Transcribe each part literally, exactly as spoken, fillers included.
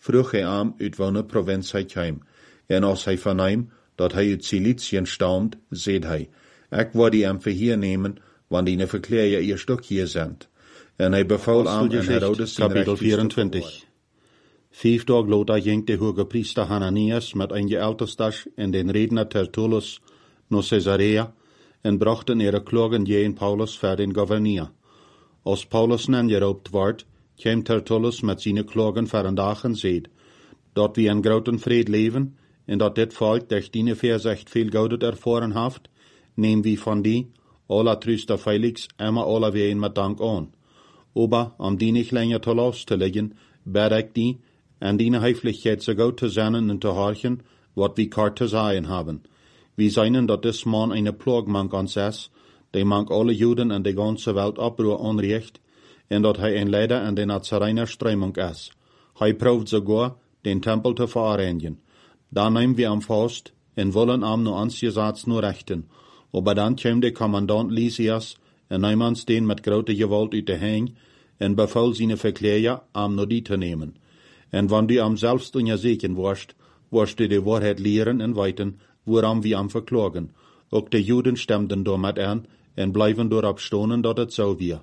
vroeg hij aan uit welke provincie hij kwam. En als hij verneemt dat hij uit Ciliciën stamt, zegt hij, ik wil die hem verhier nemen, want die verkleer eerst ook hier zijn. En hij beval aan en Herodes zijn Kapitel vierentwintig. Vijf dagen later ging de hoge priester Hananias met een Ältestas en den redner Tertullus naar Caesarea en brachten ihre klagen gegen Paulus voor den gouverneur. Als Paulus nangeroept wordt, kwam Tertullus met zijn klagen voor een dag en zei, dat we in groten vrede leven en dat dit volk durch die Verzicht veel Goudet erfahren haft, nehmen we van die, alle tröster Felix, immer alle ween met dank aan. Aber, om die nicht länger te los te leggen, bid ik die, en die Höflichkeit so gut te zijn en te horchen, wat we kort te zeggen hebben. We zijn dat dis man eine Plog mank ons is, die mank alle Juden en de ganze Welt oproer onrecht, en dat hij een leider in de Nazarener Strömung is. Hij proeft sogar, den Tempel te vereinigen. Dan nehmen wir am vast, en wollen am nur ans Gesetz nur rechten. Aber dann kwam de Kommandant Lysias, en neem ons den met grote gewalt uit de hang, en beval zijn verkleer am nur die te nemen. En wann du am selbst untersegen warst, warst du die Wahrheit lehren en weiten, woran wir am verklagen. Ook de Juden stemden damit an, en blijven daarop stonen dat het zo weer.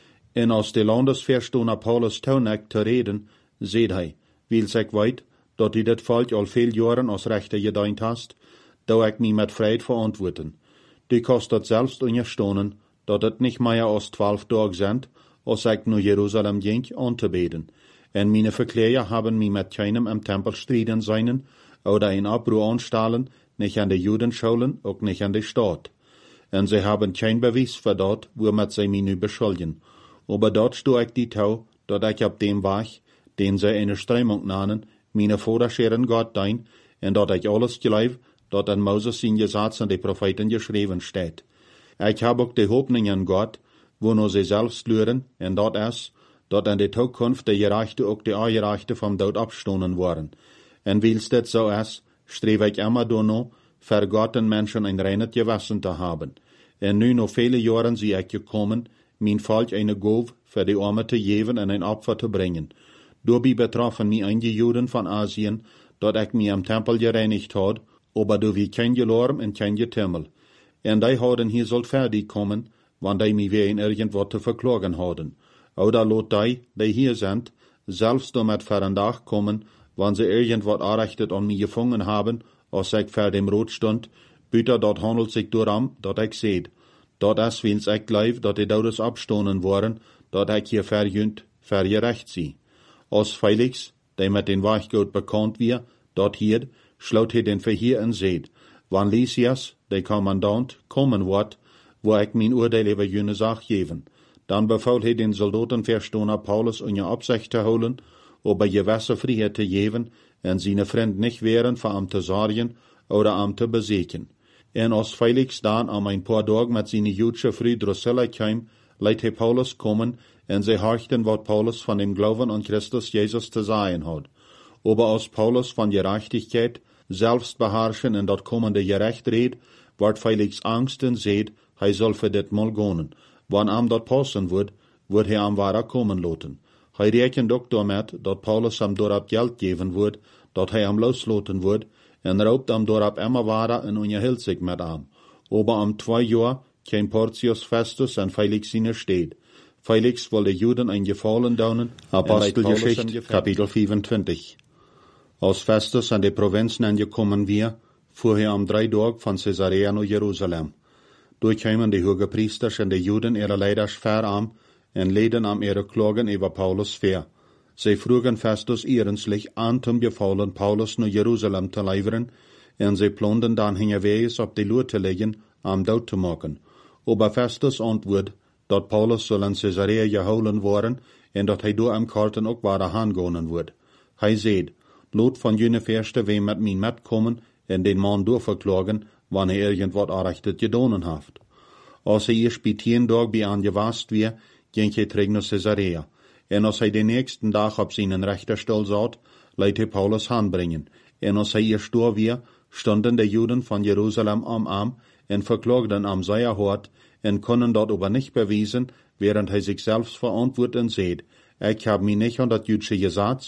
En als de landesverstoner Paulus toonekt te reden, zei hij, wil ik weet, dat u dit volk al veel jaren als rechter gedient hast, dat ik mij met vrijheid verantwoorden. Du kost dat zelfs onderstonen, dat het niet meer als twaalf dagen zijn, als ik naar Jeruzalem ging aan te beden. En meine Verkläger haben mich mit keinem im Tempel striden seinen, oder in Abbruch anstellen, nicht an die Judenschulen, auch nicht an die Stadt. En sie haben kein Beweis für dort, womit sie mich nu beschuldigen. Aber dort stoe ich die Tau, dat ich ab dem Weg, den sie eine Strömung nannen, meine Vorderscheren Gott dein, en dat ich alles geleif, dat an Moses in Gesetz und die Propheten geschrieben steht. Ich hab auch die Hoffnung an Gott, wo nur sie selbst lüren, en dat is, dat in de toekomst de Gerechte ook de Ongerechte vom Dood abstonen worden. En wils dit zo is, streef ik immer door voor Gott en Menschen ein reines Gewissen te haben. En nu nog vele jaren zie ik gekommen, mijn volk eine Gove für die Arme te geven en een Opfer te brengen. Daarbij betroffen mij einige Juden van Asien, dat ik mij am Tempel gereinigt had, aber du wie kein Gelorm en kein Getümmel. En die hadden hier sollt fertig kommen, wann die mij weer in irgendwas te verklagen hadden. Oder lot die, die hier sind, selbst damit für einen Tag kommen, wann sie irgendwas errechtet an mich gefangen haben, als ich vor dem Rot stund, büter dort handelt sich darum, dat ich seht. Dat is wins ich gleich, dat die Todes abstonen waren, dat ich hier verjünt, vergerecht sie. Als Felix, der mit den Weichgut bekannt wir, dort hier, schlaut he den Verhier en seht. Wann Lysias, der Kommandant, kommen wird, wo ich mein Urteil über jene Sache geben. Dann befahl he den Soldatenverstoner Paulus in Absicht zu holen, ob er gewisse Freiheit zu geben, en seine Freund nicht wären, für am zu sorgen oder am zu besiegen. En als Felix dann am ein paar Tage mit seine jüdische Frau Drusilla kam, leidt he Paulus kommen, en sie horchten, was Paulus von dem Glauben an Christus Jesus zu sagen hat. Aber als Paulus von Gerechtigkeit, Selbstbeherrschen en dat kommende Gerecht redt, wird Felix Angst en seht, hij soll für dit mal gehen. Wann am dat passen wird, wird hij am wahrer kommen laten. Hij rekent ook damit, dat Paulus am dorab Geld geben wird, dat hij am losloten wird, en raubt am dorab immer wahrer en unterhält sich mit am. Aber am zwei Jahr kein Porcius Festus en Felix seine steht. Felix will de Juden ein Gefallen daunen. Apostelgeschichte, Kapitel vierundzwanzig. Als Festus an die Provinzen angekommen wir, fuhr er am drei Tage von Caesarea nach Jerusalem. Durchkamen die Hogepriesters und die Juden ihre Leiders verarm en leden am ihre Klagen über Paulus ver. Sie frugen Festus ernstlich an zum Gefallen, Paulus nach Jerusalem zu leiveren, en sie planden dann hingeweis auf die Lur zu legen, am dood zu machen. Aber Festus antwoord, dat Paulus soll in Caesarea geholen worden, en dat hij door am Karten ook ware hangonen wordt. Hij zeid, lot van jene Verste wem met mij metkommen, en den man doorverklagen, wann er irgendwas errechtet gedonen haft. Als hij eerst bij tien dag bij angewast weer, ging hij terug naar Caesarea. En als hij de nächsten dag op zijn rechterstuhl zat, leidt hij Paulus handbrengen. En als hij eerst door weer, stonden de Juden van Jerusalem am Arm en verklagden am sehr hart en konden dat aber nicht beweisen, während hij zich zelfs verantwoord en zeid, ik heb mij niet aan dat Jüdische Gesetz,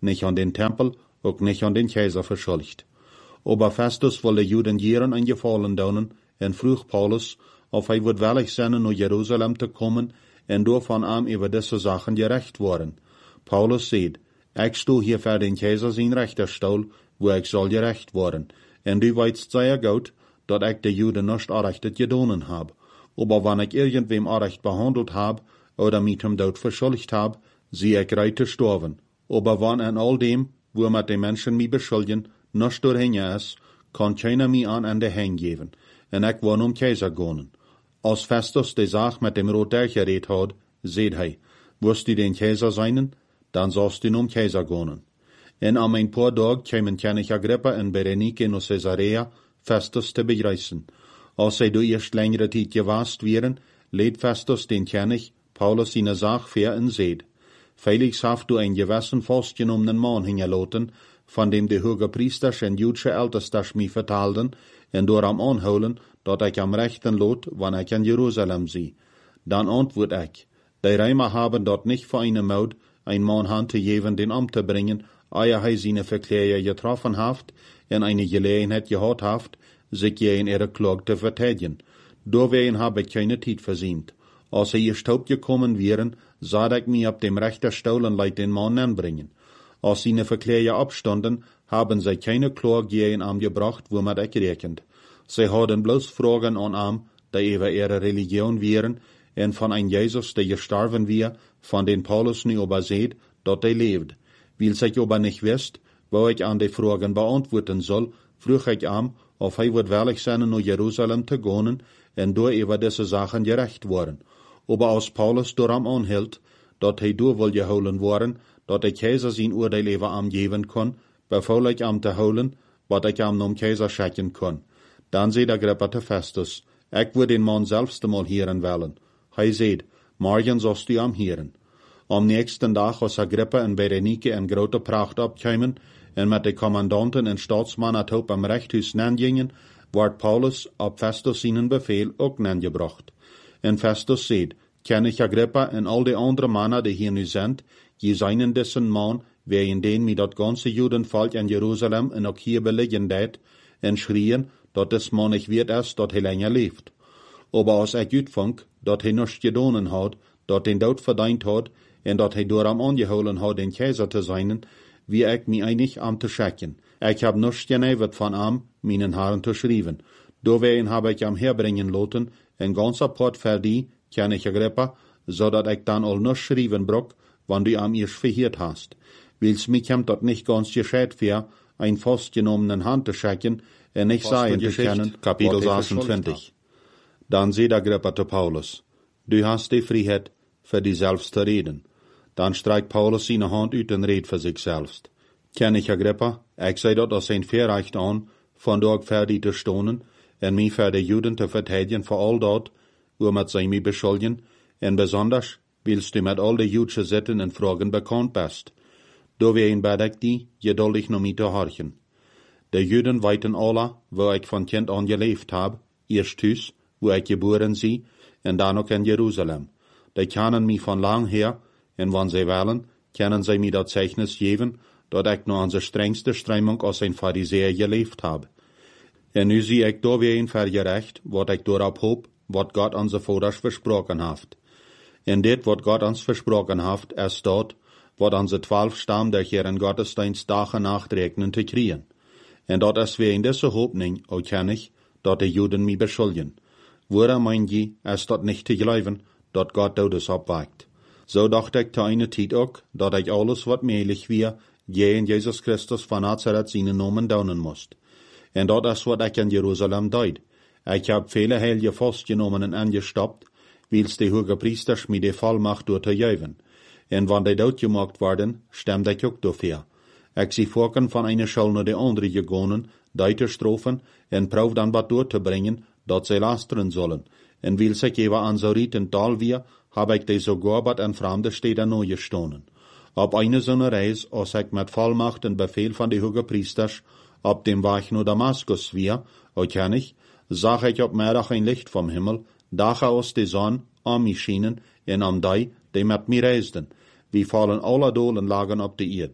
nicht an den Tempel, auch nicht an den Kaiser verschuldigt. Aber Festus wollte Juden jeren ein Gefallen tun, en vroeg Paulus, of hij wordt willig zijn naar Jeruzalem te komen, en door van hem über diese Sachen gerecht worden. Paulus sagt, ik sto hier voor den Kaiser zijn rechterstuhl, wo ik zal gerecht worden, en du weißt sehr gut, dat ik de Juden nicht arrechtet gedonen hab. Aber wenn ich irgendwem arrecht behandelt hab, oder mit dem Tod verschuldigt hab, sie ich reit zu sterben. Aber wenn an all dem, wo mit den Menschen mich beschuldigen, nicht durchhängen ist, kann keiner mich an Ende hängen, en ich will um Kaiser gehen. Als Festus die Sache mit dem Rot durchgeredet hat, seht hij, wirst du den Kaiser sein, dann sollst du um Kaiser gehen. En am ein paar Tag kämen König Agrippa und Berenike nach Caesarea, Festus zu begrüßen. Als sie durch erst längere Zeit gewast wären, lädt Festus den König, Paulus seine Sache fair und seht. Felix haft du ein gewissen festgenommenen Mann hingelaten, von dem die Hohepriester und jüdische Ältester mich vertalten, und door am anholen, dat ich am rechten lot, wann ich in Jerusalem sie. Dann antwort ich, die Römer haben dort nicht für eine Maut, ein Mann hand zu geben, den Amt zu bringen, ehe hij seine Verkläger getroffen haft, en eine Gelegenheit gehad haft, sich gegen ihre Klage zu verteidigen. Doorwegen habe ich keine Zeit versehnt. Als sie erst gekommen wären, sah ich mich ab dem rechten Stuhl und leit den Mann anbringen. Als seine Verkläger abstanden, haben sie keine Klage gegen ihn gebracht, wo man ich rechnet. Sie hatten bloß Fragen an ihn, die über ihre Religion wären, und von einem Jesus, der gestorben wäre, von den Paulus nie aber seht, dort er lebt. Weil sich aber nicht wisst, wo ich an die Fragen beantworten soll, frug ich ihn, ob er wird willig sein, nach Jerusalem zu gehen, und durch über diese Sachen gerecht worden. Aber als Paulus daran anhielt, dort er durch wohl geholen worden, dat der Kaiser sein Urteil über ihm geben kann, befahl ich ihm zu holen, wat ich ihm nom Kaiser schicken kann. Dann seht Agrippa zu Festus, ich würde den Mann selbst einmal hören wollen. Hij seht, morgen sollst du ihm hören. Am nächsten Tag, als Agrippa und Berenike in großer Pracht abkämen, und mit den Kommandanten und Staatsmannen top am Rechthaus nangingen, ward Paulus ab Festus seinen Befehl auch nangebracht. Und Festus seht, König Agrippa und all die anderen Männer, die hier nu sind, je seinen dessen Mann, wegen den mit dat ganze Judenvolk in Jerusalem und auch hier belegen det, und schrien, dat des Mann nicht wird erst, dat er länger lebt. Aber als ich utfang, dat er nichts gedonen hat, dat den Tod verdient hat, und dat er durch am angeholen hat, den Kaiser zu sein, wie ich mich einig am zu schicken. Ich hab nichts genevert von ihm, meinen Herren zu schreiben. Dowein habe ich am herbringen lassen, ein ganzer Port für die, König Agrippa, so dat ich dann all nichts schreiben brock, wann du am erst verhiert hast. Weil's mich hem dort nicht ganz gescheit für, ein festgenommenen Hand zu schicken, und nicht sagen zu können, Kapitel sechsundzwanzig. Dann seht Agrippa zu Paulus, du hast die Freiheit, für dich selbst zu reden. Dann streicht Paulus seine Hand ut und redet für sich selbst. König Agrippa, ich sei dort als ein Verrecht an, von dort fertig zu stonen, und mich für die Juden zu verteidigen für all dort, wo mit sie mich beschuldigen, und besonders, willst du mit all die jüdischen Sitten und Fragen bekannt bist. Dowein bad ich die, geduldig noch mit zu horchen. Die Juden weiten alle, wo ich von Kind an gelebt hab, erst Hus, wo ich geboren sie, und dann auch in Jerusalem. Die kennen mich von lang her, und wenn sie wollen, können sie mir das Zeichnis geben, dass ich nur an der strengste Strömung als ein Pharisäer gelebt hab. Und nu sehe ich dowein vergerecht, wat ich darauf hob, wat Gott unser Vaters versprochen hat. Und dit, wat Gott uns versprochen hat, ist dort, wat unsere zwölf Stamm der Herren Gottesdienst Tag und Nacht regnen zu kriegen. Und dort ist wir in dieser Hoffnung, auch kennig, dort die Juden mich beschuldigen. Woran mein je, ist dort nicht zu glauben, dort Gott Todes abwagt. So dachte ich zu einer Zeit auch, dass ich alles, was möglich wäre, gegen Jesus Christus von Nazareth seinen Namen daunen musste. Und dort ist, was ich in Jerusalem deut. Ich hab viele Heilige festgenommen und angestoppt, weil's die Hohepriester mir die Vollmacht durchzujeven. Und wenn die dort gemacht werden, stimmt ich auch dafür. Ich sie vorken von einer Schule nach der andere gegangen, die zu strafen, und prof dann was durchzubringen, dat sie lastern sollen. Und weil sich jeweils an so rieten Tal wir, hab ich die sogar bat an fremde Städte neu gestohlen. Ab eine so eine Reise, als ich mit Vollmacht und Befehl von die Hohepriesters, ab dem Weg nach Damaskus wir, auch kenn ich, sah ich ob Mittag ein Licht vom Himmel, dache aus die Sonne, an mich schienen, und am die, die mit mir reisten. Wir fallen alle Dolen lagen auf die Erde.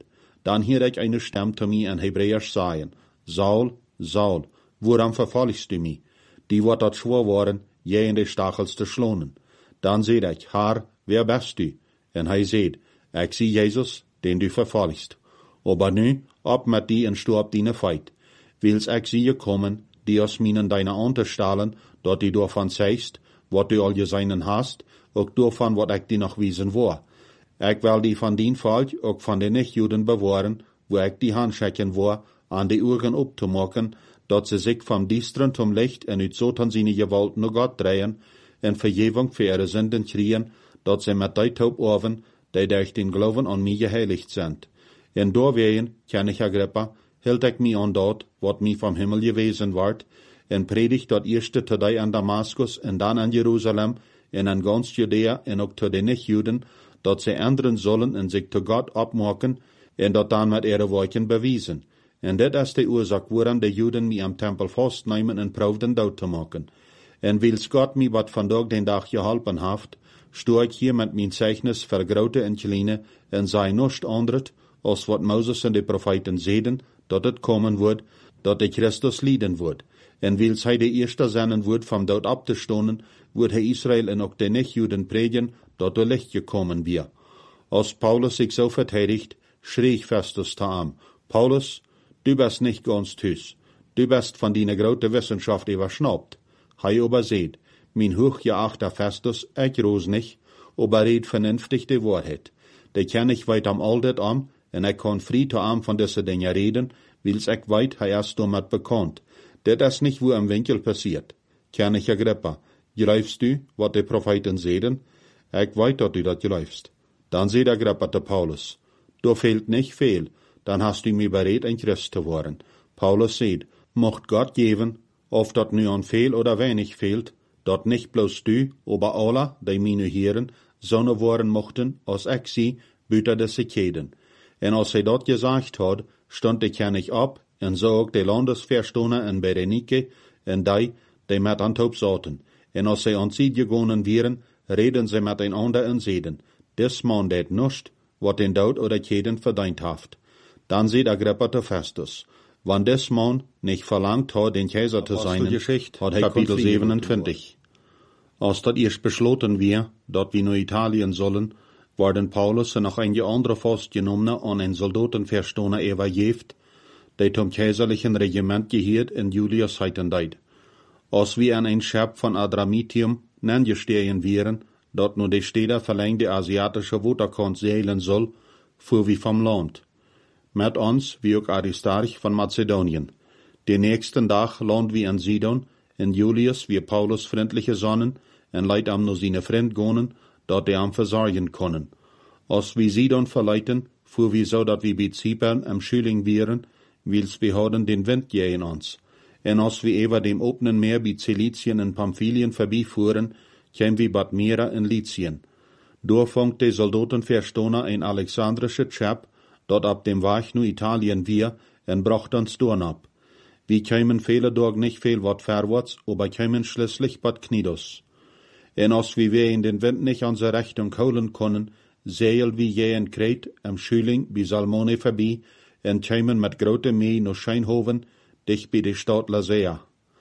Dann hier ich eine Stimme zu mir in Hebräisch sagen, Saul, Saul, woran verfolgst du mich? Die wird dort schwor worden, je in die Stachels zu schlonen. Dann seht ich, Herr, wer bist du? Und hij seht, ich sieh Jesus, den du verfolgst. Aber nu, ab mit die und stirb deine Feit. Wils ich siehe kommen, die aus minen deine unterstellen, dort die davon zeigst, wat du all gesehen hast, auch davon, wat ich die noch wiesen war. Ich will die von den Volk, auch von den Nichtjuden bewahren, wo ich die Handschecken war, an die Augen abzumachen, dat sie sich vom Düstern zum Licht und ut Satan seine Gewalt nur Gott drehen, und Vergebung für ihre Sünden kriegen, dat sie mit die Taub oven, die durch den Glauben an mich geheiligt sind. Und daweien, König Agrippa, hielt ich mich an dort, wat mir vom Himmel gewesen ward, und predigt dort erste zu die an Damaskus, und dann an Jerusalem, und an ganz Judäa, und auch zu den Nichtjuden, dat sie ändern sollen und sich zu Gott abmachen, und dat dann mit ihre Werken bewiesen. Und das ist die Ursache, woran die Juden mich am Tempel festnehmen und proben, dort zu machen. Und wils Gott mich wat von Tag den Tag geholfen haft, stu ich hier mit mein Zeichnis für große und kleine, und sei nichts anderes, als wat Moses und die Propheten sehen, dat het kommen wird, dat der Christus leiden wird. Und wils hij de erste sein wird, vom dort abzustonen, wird er Israel und auch die Nichtjuden predigen, dat er Licht gekommen wird. Als Paulus sich so verteidigt, schrie ich Festus zu ihm, Paulus, du bist nicht ganz tüß. Du bist von deiner großen Wissenschaft überschnappt. Hij überseht, mein hochgeachter Festus, ich ros nicht, aber red vernünftig die Wahrheit. Die kenn ich weit am Aldet am, und ich kann frei zu am von diese Dinge reden, wils ich weit hij erst damit bekannt. Das ist nicht, wo am Winkel passiert. König Agrippa, glaubst du, wat die Propheten sehen? Ich weiß, dass du das glaubst. Dann seht Agrippa zu Paulus, du fehlt nicht viel, dann hast du mir bereit, ein Christ zu werden. Paulus sagt, mocht Gott geben, ob dat nu an viel oder wenig fehlt, dat nicht bloß du, aber alle, die meine Herren, sonne worden mochten, als ich sie, büter des Sekeden. Und als er dat gesagt hat, stand der König ab, und so auch die Landesverstoner in Berenike, und die, die mit an Taub saßen. Und als sie an sie gegangen wären, reden sie miteinander und seden, des Mann det nicht, wat den Tod oder Keden verdient haft. Dann sieht Agrippa zu Festus, wann des Mann nicht verlangt hat, den Kaiser zu sein, hat er Kapitel siebenundzwanzig. Als dat erst beschlossen wir, dat wir nach Italien sollen, waren Paulus und noch einige andere Festgenommene an einen Soldatenverstoner übergeben, die zum kaiserlichen Regiment gehört in Julius Heitendeit. Als wir an ein Schiff von Adramitium nangestehen wären, dort nur die Städte verlängte asiatische Waterkant seilen soll, fuhr wir vom Land. Mit uns wie auch Aristarch von Mazedonien. Den nächsten Tag land wir in Sidon, in Julius wie Paulus freundliche Sonnen, und leit am nur seine Freund gonen, dort die am versorgen können. Als wir Sidon verleiten, fuhr wir so, dat wir bei Zypern am Schüling wären, wils wir hadden den Wind gegen uns. Und als wir über dem offenen Meer bei Zilizien und Pamphylien vorbeifuhren, kämen wir bad Mera in Lycien. Dort fängt die Soldatenverstoner ein alexandrisches Schiff, dort ab dem Weg nu Italien wir, und bracht uns dorn ab. Wir kämen viele Tag nicht viel wat vorwärts, aber kämen schließlich bad Knidos. Und als wir in den Wind nicht unsere Richtung holen können, segeln wir je in Kret am Schüling bei Salmone vorbei und kämen mit großem Mee nach Scheinhoven, dicht bei der Stadt Lasea.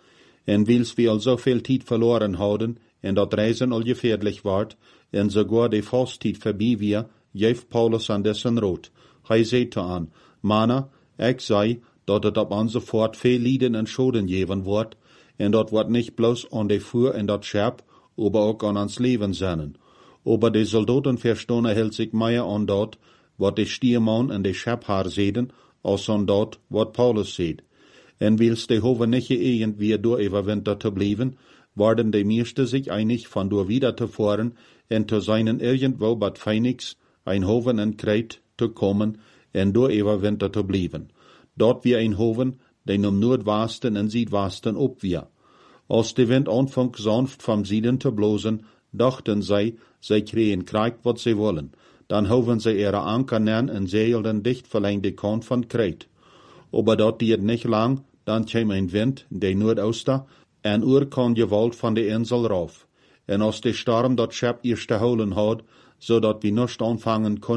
Und wils wir all so viel Zeit verloren haben, und dat Reisen all gefährlich ward, und sogar die Fastzeit vorbei wir, gef Paulus an dessen Rot. Hij sagte an, Mana, ich sei, dat het ab an sofort viel Lieden und Schoden geben wird, und dat wird nicht bloß an die Fuhr in dat Schiff, aber auch an ans Leben seinen. Aber die Soldatenverstoner hält sich mehr an dort, wat die Stiermann und die Schiffhaar sehen, als an dort, wat Paulus sieht. Und wils die Hoven nicht irgendwie durch überwintert zu bleiben, waren die meisten sich einig, von dort wieder zu fahren und zu seinen irgendwo bad Phoenix, ein Hoven in Kret, zu kommen und dort überwintert zu bleiben. Dort wie ein Hoven, den um Nordwesten und Südwesten ob wir. Als der Wind anfang sanft vom Süden zu blosen, dachten sie, sie kriegen Krieg, was sie wollen. Dann hoven sie ihre Anker nähen und segelten dicht verlängst die Kant von Kret. Aber dort diet nicht lang, dann kam ein Wind, der Nordoster, ein Uhr kam Gewalt von der Insel rauf. Und als der Sturm dort Schiff erst holen hat, so dat wir nicht anfangen können,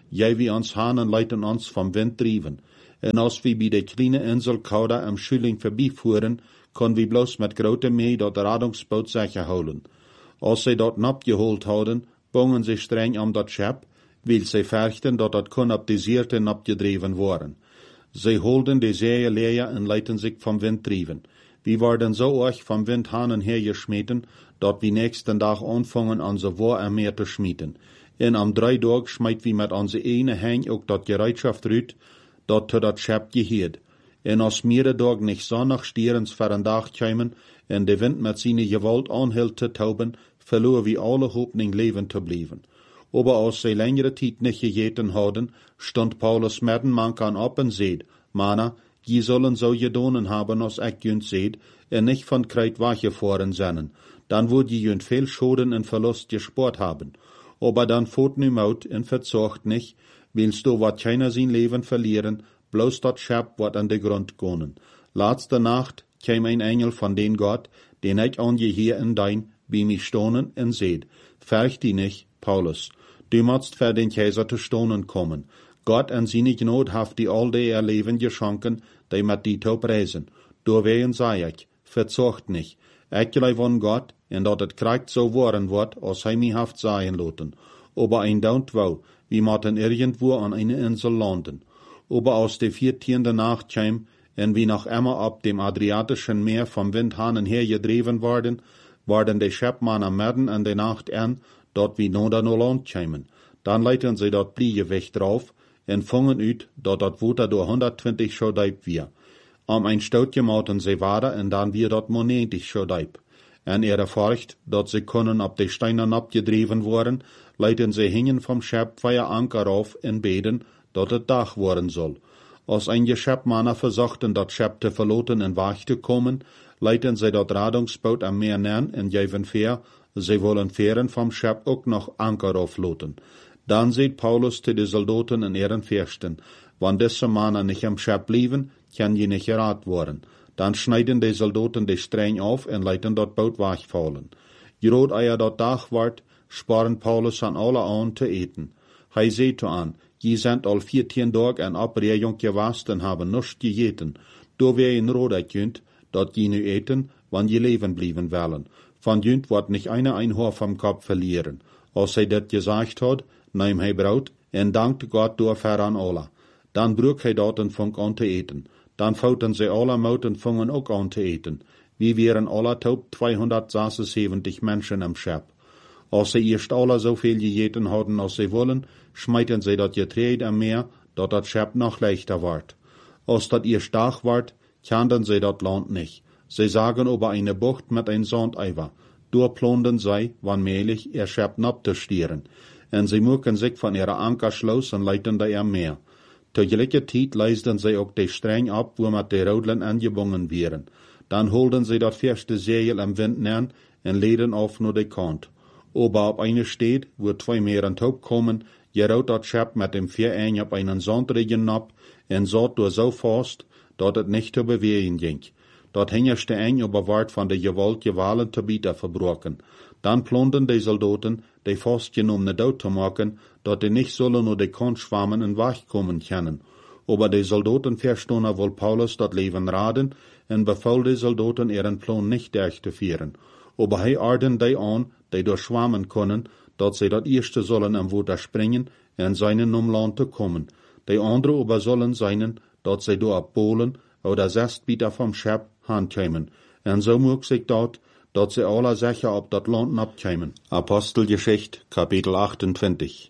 jij wie ons hanen leiten ons vom Wind drieven. En als we bij de kleine Insel Kauda am Schüling vorbeifuhren, kon we bloos met grote mee dat Radungsboot zeggen houden. Als zij dat nap geholt houden, bongen ze streng om dat schep, wil zij verchten dat dat kon op de zeerte nap gedreven worden. Zij holden de zeeën leer en leiten zich vom Wind drieven. We worden zo erg vom Wind hanen hergeschmeten, dat we nächsten dag anfangen onze woor en meer te schmieten. En am drei dag schmeit we met onze ene heng ook dat gereitschaft ruit, dat te dat schep geheerd. En als meerdere dag niet zonnig stierens voor een dag kwamen, en de wind met zijn gewalt aanhield te tauben, verloor we alle hoopning leven te blijven. Aber als zij längere tijd niet gegeten hadden, stond Paulus met een mank aan op en zeid, Mana, je zullen zo gedonen hebben als ik junt zeid, en niet van krijt weggefahren zijn. Dan wordt je junt veel schoden en verlust gespart hebben. Aber dan voort nu mout en verzorgt nicht, willst du wat keiner zijn leven verlieren, bloos dat schep wat aan de grond konen. Laatste nacht kwam een engel van den Gott, den ik aan je hier en dein, bij mij stonen en zeid, verg die nicht, Paulus, du moest voor den Kaiser te stonen kommen. Gott en zijn genot haft die al die er leven geschonken, die met die te preisen. Doorwegen zei ik, verzorgt nicht. Ik geloof van Gott, en dat het krijgt zo worden wordt, als hij mij haft zeggen laten. Aber ein Daunt wou, wie mochten irgendwo an eine Insel landen. Aber aus der viertiende Nacht kam, en wie noch immer ab dem Adriatischen Meer vom Windhanen her gedreven worden, worden de Schepmannen midden in de Nacht an, dort wie noda no Land kamen. Dan leiten sie dort Bliegeweg drauf, en vangen uit, dat dat Water door honderdtwintig schodeip wir. Am ein Stoutje mouten sie wader, en dan wir dort monetig schodeip. En er forcht, dat sie können ab de Steinen abgedreven worden, leiten sie hingen vom Schep via Anker auf en beden, dat het dag worden soll. Als ein Geschäftmanner versuchten, dat Schep te verloten en weg te komen, leiten sie dat Radungsboot am Meer nen en geven veer, sie wollen veren vom Schep ook nog Anker aufloten. Dan zegt Paulus te de soldaten en ihren Fürsten, wann diese Männer nicht am Schep blieben, kann je nicht gerat worden. Dan schneiden de soldaten de streng auf en leiten dat boot wegvallen. Groot eier dat dag wordt, sparen Paulus aan alle aan te eten. Hij zei to aan, je zijn al veertien dag en opregung gewast en hebben nichts gegeten. Door wij in roda kunt, dat je nu eten, wann je leven blijven willen. Van junt wordt nicht eine ein Haar vom Kopf verlieren. Als hij dat gezegd had, neem hij brood en dankte Gott door ver aan alle. Dan broek hij dat en vong aan te eten. Dan fouten zij alle mout en vongen ook aan te eten. Wie wären alle taub zweihundertzeventig Menschen am Schep. Als sie erst alle so viel gegeten hadden als sie wollen, schmeiten sie dat Getreid am Meer, dat dat Schep noch leichter ward. Als dat erst Tag ward, kannten sie dat Land nicht. Sie sagen über eine Bucht mit ein Sandeiver. Durchplonden sie, wann mählich, ihr Schep abzustieren. En sie mucken sich von ihrer Anker schloss en leiten da am Meer. Tegelijke tijd leisten sie ook de streng ab, wo mit de Rodlen angebungen wären. Dan holden sie dat verste Segel am Wind nen en leden auf nur de Kant. Aber op eine steht, wo zwei Meeren taub kommen, gerout dat Schep mit dem Vierein op einen Sandregen ab en zat door so fast, dat het nicht te bewegen ging. Dat hingerste eng überwart van de gewalt gewalen te bieten verbroken. Dan plonden de soldaten, de vastgenommene dood te maken, dat die nicht zullen nur de Kant schwammen en wegkommen können. Aber de soldaten verstonden wohl Paulus dat leven raden en beval de soldaten ihren Plan nicht durchzuführen. Aber hij arden die aan, die door schwammen können, dat sie dat erste sollen am Water springen en seinen um Land te kommen. Die andere aber sollen seinen, dat sie door op Polen oder zestbieter vom Schep handkämen. En so moog sich dat, dat sie alle sicher op dat Land napkämen. Apostelgeschicht, Kapitel achtentwintig.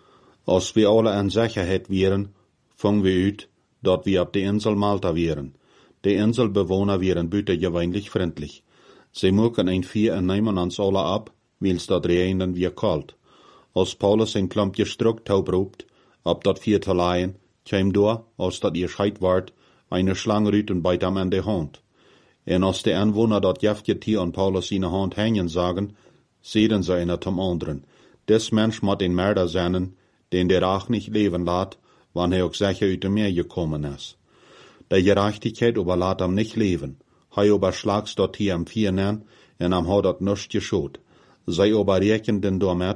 Als wir alle in Sicherheit wären, fangen wir uit, dat wir op de Insel Malta wären. De Inselbewohner wären buitengewöhnlich freundlich. Sie mogen ein Vier en nemen ons alle ab, wils dat regenen weer kalt. Als Paulus een klampje struk taub roept, op dat Vier te leien, kwam door, als dat ihr scheid waard, eine Schlange en bijt hem in de hand. En als de Anwohner dat Jeftgetier an Paulus in de hand hängen sagen, sehen sie einer zum anderen. Des Mensch moet een Mörder zijn, den der auch nicht leben laat, wann hij ook sicher uit de Meer gekommen is. De Gerechtigkeit aber laat hem nicht leben. Hij überschlags dat hier am Vier nen, en am hou dat nichts geschot. Zij aber rekenden damit,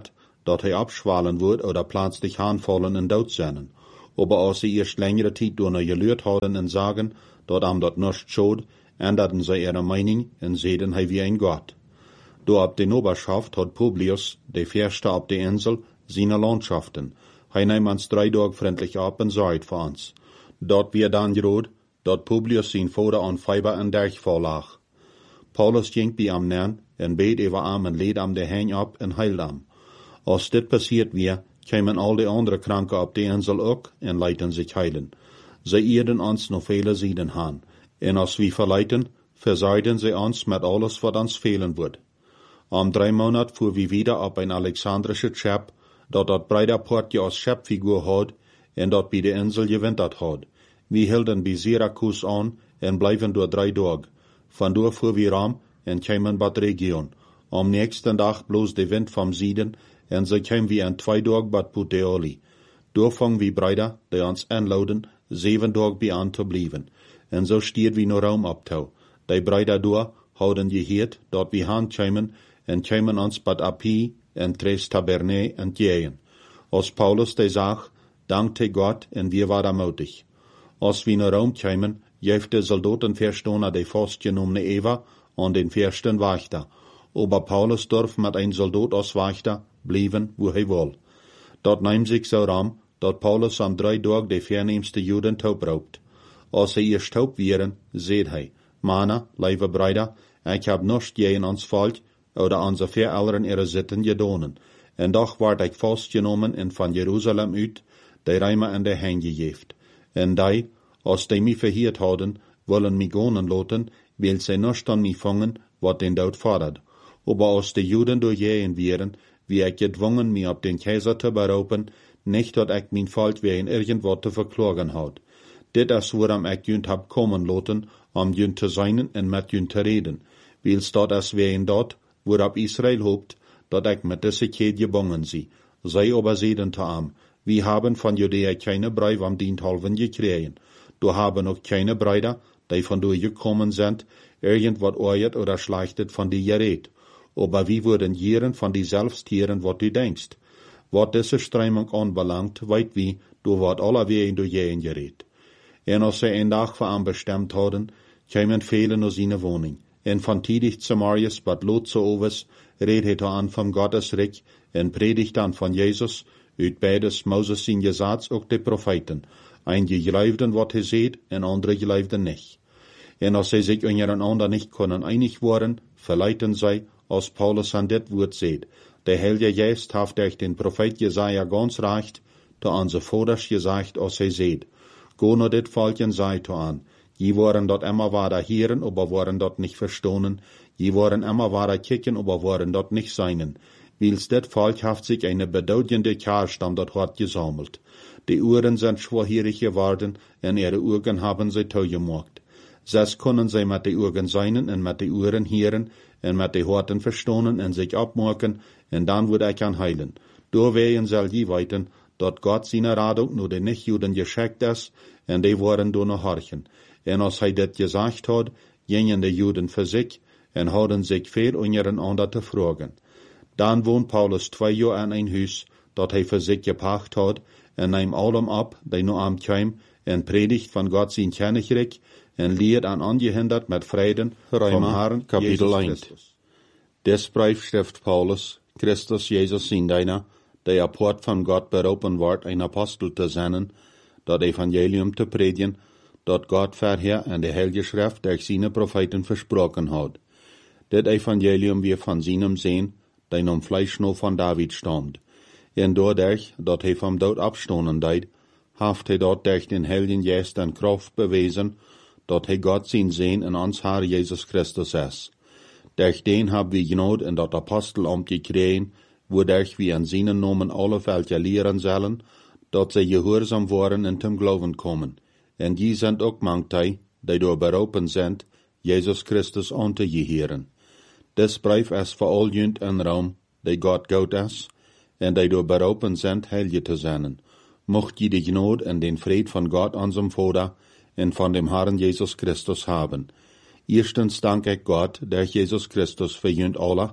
dat hij abschwalen wordt oder plötzlich aanvallen en dood zijn. Aber als sie erst längere Zeit door geleerd hadden en sagen, dat am dat nicht schuld, änderten sie ihre Meinung en zeiden hij wie ein Gott. Door op de Oberschaft hat Publius, de Fürste op de Insel, seine Landschaften. Hij nahm ons drei Tage freundlich ab en zei voor ons. Dat wir dan gerood, dat Publius zijn vader aan Fiber en Derch voorlag. Paulus ging bij am neer en beet over am en leed am de heen op en heilde am. Als dit passiert weer, kwamen al de andere Kranken op de Insel ook en lieten zich heilen. Zij eerden ons nog vele zieden aan. En als we verleiten, verzeiden zij ons met alles wat ons fehlen wordt. Om drei Monat fuhr wir wieder op een Alexandrische Schip, dat dat breiter Portje als Schipfigur had en dat bij de Insel gewinterd had. We hielden bij Syracuse aan en blijven door drei Tage. Vandoor fuhr wir ram en kwamen bad Region. Am nächsten dag bloos de wind vom Süden en zo kwamen we in twee Tage bad Puteoli. Doorvang we breiter, die ons inlouden, zeven Tage bij aan te blijven. En zo stiert we nog Raum optouw. Die breiter door houden geheerd dat we haan kwamen en kwamen ons bad Appii en Tres Taberne en Jeën. Als Paulus die zag, dankte Gott en wir waren mutig. Als we naar Rom kwamen, heeft de soldaten verstonden de vastgenommene Eva aan den versten Wachter. Aber Paulus durf met een soldat als Wachter blijven wo hij wil. Dat neemt zich zo ram, dat Paulus am drei Dag de verneemste Juden taub raubt. Als hij eerst taub wieren, zeed hij, Mana, lieve Brüder, ik heb nichts gegen ons volk, oder onze verouderen ihre Sitten gedonen. En doch ward ik vastgenomen en van Jeruzalem uit, de Rijmer en de heen gegeeft. En die, als die mij verheerd hadden, willen mij gonen laten, wil zij nichts aan mij vangen, wat den dood fordert. Aber als de Juden doorgehen wieren, wie ik gedwongen mij op den Kaiser te beroepen, nicht dat ik mijn volk wegen irgendwat te verklagen had. Dit is waarom ik junt heb komen laten, om junt te zijn en met junt te reden. Wils dat is wegen dat, waarop Israël hoopt, dat ik met deze keer gebonden zie. Zij aber zeiden te am, we hebben van Judea keine Brief am Diensthalven gekregen. Du haben ook keine Brüder, die von du gekommen sind, irgendwas ooit oder schlechtet von dir geredet. Aber wir würden jeren von die selbst hören, was du denkst. Wat diese Strömung anbelangt, weit wie, du wart allerwegen durch jeden geredet. En als sie een dag voor aan bestemd hadden, kwamen velen naar zijn woning. En van tidig zu Marius, wat Lot zu overs, reed hij aan van Gottes Reich, en predigt aan van Jezus, uit beides Moses zijn gezats ook de profeten. Ein geloofden wat hij zeed, en andere geloofden niet. En als zij zich ondereinander niet kunnen einig worden, verleiten zij, als Paulus aan dit woord zeed. De Heilige Geist heeft durch den Prophet Jesaja ganz recht, te onze vaders gezegd als hij zeed. Go naar dit volk en zei to aan. Je waren dat immer ware hieren, aber waren dat nicht verstonen. Je waren immer ware kicken, aber waren dat nicht seinen. Wils dit volk heeft sich eine bedeutende Kerrstam dat hat gesammelt. Die Uhren sind schwerhierig geworden, en ihre Uhren haben sie toegemacht. Zes kunnen zij met de Uhren seinen en met de Uhren hieren, en met de Horten verstonen en zich opmaken, en dan wordt ik aan heilen. Doorwegen zal je weten, dat God zijn radung nur de nicht-Juden geschickt is, en die worden door naar horchen. En als hij dit gezegd had, gingen de Juden voor zich, en hadden zich veel ondereinander te vragen. Dan woont Paulus twee jaar in een huis, dat hij voor zich gepacht had, en neemt allem op, die nu am kwam, en predigt van God zijn Königreich, en leert aan ongehinderd met vreden vom Herrn Kapitel Jezus Christus. Des Brief schrift Paulus, Christus Jezus zijn deiner, der apart van God beroepen wordt een apostel te zijn, dat evangelium te predigen, dat God verheer en de Heilige Schrift durch seine Propheten versprochen had. Dit evangelium wir van seinem Sehen, die om Fleisch noch van David stammt. En doordat dat hij vom dood opstonden deed, heeft hij dat durch den Heiligen Geist en Kraft bewezen, dat hij God zijn Sehen in ons Herr Jesus Christus is. Durch den haben wir Gnade in dat Apostelamt gekregen, wodurch wir in seinen Namen alle welche lehren sollen, dat sie gehorsam worden en zum Glauben kommen. En die sind ook manchtij, die door beroepen sind, Jesus Christus aan te geheren. Des Brief is voor al junt en Raum, die God goed is, en die door beroepen sind, heilige te zijn. Mocht je de Gnade en den Fried van God unserem Vater en van dem Herrn Jesus Christus haben. Erstens dank ik God, durch Jesus Christus für junt alle,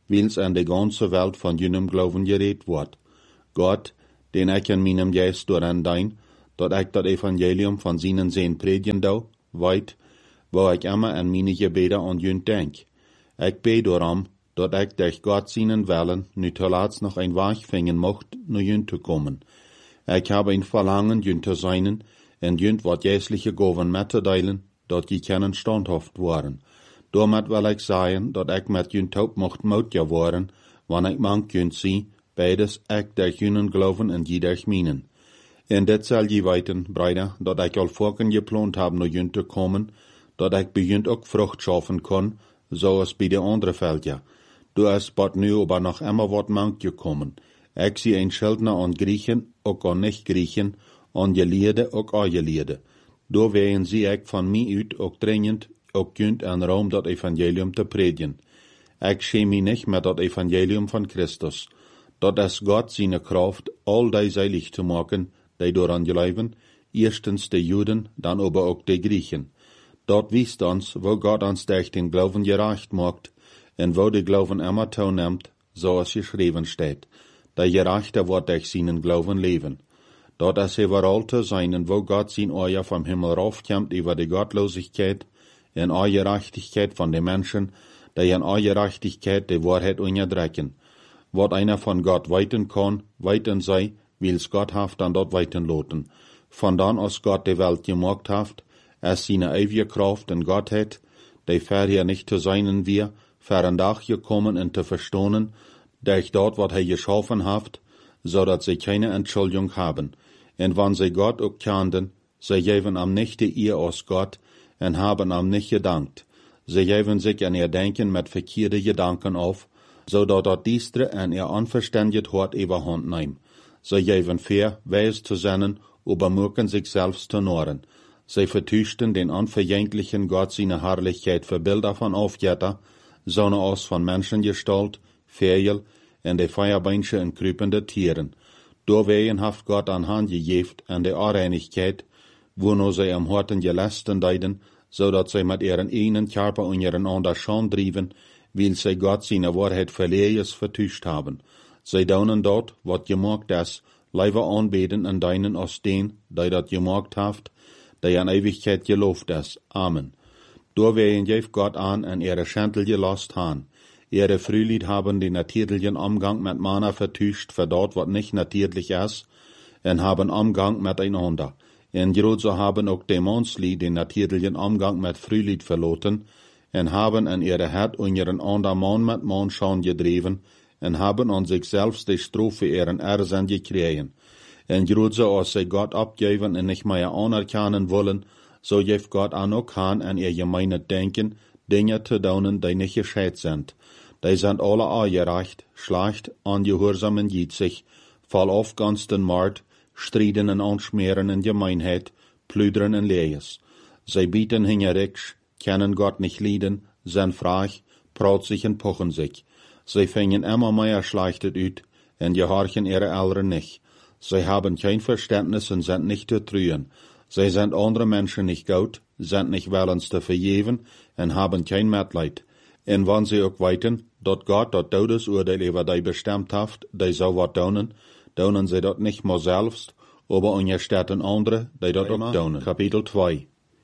wils an de ganze Welt von jenem Glauben geredet wordt. Gott, den ich in meinem Geist dooraan dein, dat ich das Evangelium von seinen Sehen predigen dau, weit, wo ich immer an meine Gebete an jünt denk. Ich bete darum, dat ich durch Gott seinen Willen nu zuletzt noch ein Weg finden mocht, nu jünt zu kommen. Ich habe ein Verlangen, jünt zu sein, und jünt wat jäsliche Gaven mitzuteilen, dat die können standhaft waren. Damit will ich sagen, dat ich mit jünt taub mocht Mut geworden, wann ich mank jünt sie, beides ich durch jünen Glauben und die durch meinen. En dit zal je weten, Bruder, dat ich al vorken geplant habe, nu jünt zu kommen, dat ich bejünt ook Frucht schaffen kann, so als bei de andere Felder. Du hast bot nu aber noch immer wat mank gekommen. Ich zie ein Schuldner an Griechen, ook an Nicht-Griechen, an Geleerde, ook an Geleerde. Do wehen sie ich von mir uit, ook dringend, ook jünt en Raum dat Evangelium te predigen. Ich schäme mich nicht mit dat Evangelium von Christus. Dat is Gott seine Kraft, all die seilig zu machen, die daran geloven, erstens de Juden, dann aber auch de Griechen. Dort wisst uns, wo Gott uns durch den Glauben gerecht macht, und wo der Glauben immer teilnimmt, so es geschrieben steht. Der Gerechte wird durch seinen Glauben leben. Dort ist überall zu sein, wo Gott sein Euer vom Himmel raufkommt über die Gottlosigkeit, in Ungerechtigkeit von den Menschen, die in Ungerechtigkeit die Wahrheit unterdrücken. Wat einer von Gott weiten kann, weiten sei, wils Gott haft dann dort weiten loten. Von dann aus Gott die Welt gemacht haft, es seine ewige Kraft in Gottheit, die vorher nicht zu seinen wir, verendach gekommen und zu verstohnen, durch dort, wat er geschaffen haft, so dat sie keine Entschuldigung haben. Und wann sie Gott auch kannten, sie geben am nicht ihr aus Gott, und haben am nicht gedankt. Sie geben sich an ihr Denken mit verkehrte Gedanken auf, so dat dat diestre en ihr unverständigt Hort überhand nehm. Sie geben fair, weis zu sennen, übermürken sich selbst zu noren. Sie vertüchten den unverjänglichen Gott seine Herrlichkeit für Bilder von Aufjetter, sonne aus von Menschengestalt, Vögel, und de Feuerbeinsche und krüpende Tieren. Doorwegen haft Gott an Hand gegeft an de Unreinigkeit, wo nur sie am Horten gelästen deiden, so dat sie mit ihren einen Körper und ihren ander Schand drieben, weil sie Gott seine Wahrheit verlehres vertuscht haben. Sie daunen dort, wat gemacht ist, leider anbeten an deinen aus den, die dat gemacht haft, die an Ewigkeit gelobt ist. Amen. Doorwegen geeft Gott an an ihre Schentel gelost han. Ihre Frühlied haben den natürlichen Umgang mit Mana vertuscht, für dort, wat nicht natürlich ist, und haben Umgang miteinander. En große haben auch Dämonsli den natürlichen Umgang mit Frühlied verloten, und haben an ihre Herd und ihren anderen Mann mit Mann schon gedreven, und haben an sich selbst die Strophe ihren Ersen gekriegen. En große als sie Gott abgeben und nicht mehr anerkennen wollen, so gibt Gott an auch an an ihr gemeine Denken, Dinge zu tun, die nicht gescheit sind. Die sind alle angereicht, schlecht, angehorsamen Jitzig, voll auf ganz den Mord, Striden und Anschmieren in Gemeinheit, Plüdern und Lehes. Sie bieten hingericks, kennen Gott nicht lieden, sind frech, praut sich und pochen sich. Sie fingen immer mehr schlechtet ut, und gehorchen ihre Eltern nicht. Sie haben kein Verständnis und sind nicht zu trühen. Sie sind andere Menschen nicht gut, sind nicht willens zu vergeben und haben kein Mitleid. Und wenn sie auch weiten, dort Gott das Todesurteil über die bestimmt haft, die so wat tun, tun sie dort nicht mehr selbst, aber unterstützen andere, die dort auch tun. Kapitel zwei.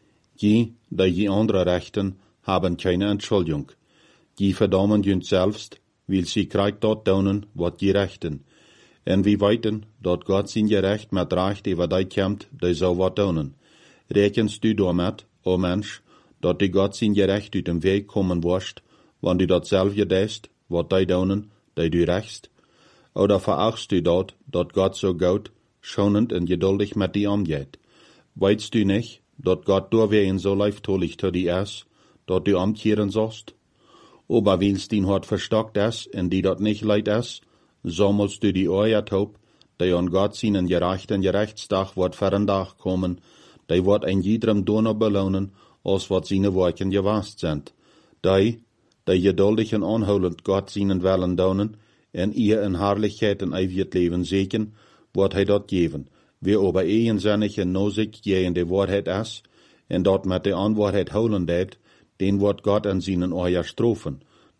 Die, die die andere rechten, haben keine Entschuldigung. Die verdammen jünt selbst, weil sie kriegt dort tun, wat die rechten. En wie weiten, dort Gott sein Gerecht mit Recht über die kämmt, die so wat tun. Rechenst du damit, o Mensch, dort die Gott sein Gerecht uit dem Weg kommen wirst, wenn du dort selber gedäst, wat die tun, die du rechtst? Oder verachtst du dort, dort Gott so gut, schonend und geduldig mit dir umgeht? Weißt du nicht, dort Gott durchwehen so leiftolig zu dir ist, dort du umkehren sollst? Aber weil's din Hort verstockt ist, und die dort nicht leid ist, so musst du die Euer taub, die an Gott seinen gerechten Gerechtstag wird verendach kommen, die wird ein jedem Donner belohnen, als wat seine Worken gewast sind. Die, die geduldig und anholend Gott seinen Willen donen, en ihr in Herrlichkeit und ewig Leben segen, wird er dort geben. Wer aber eigensinnig und nosig gegen die Wahrheit ist, und dort mit der Unwahrheit holen det, den wird Gott an seinen Euer strofen.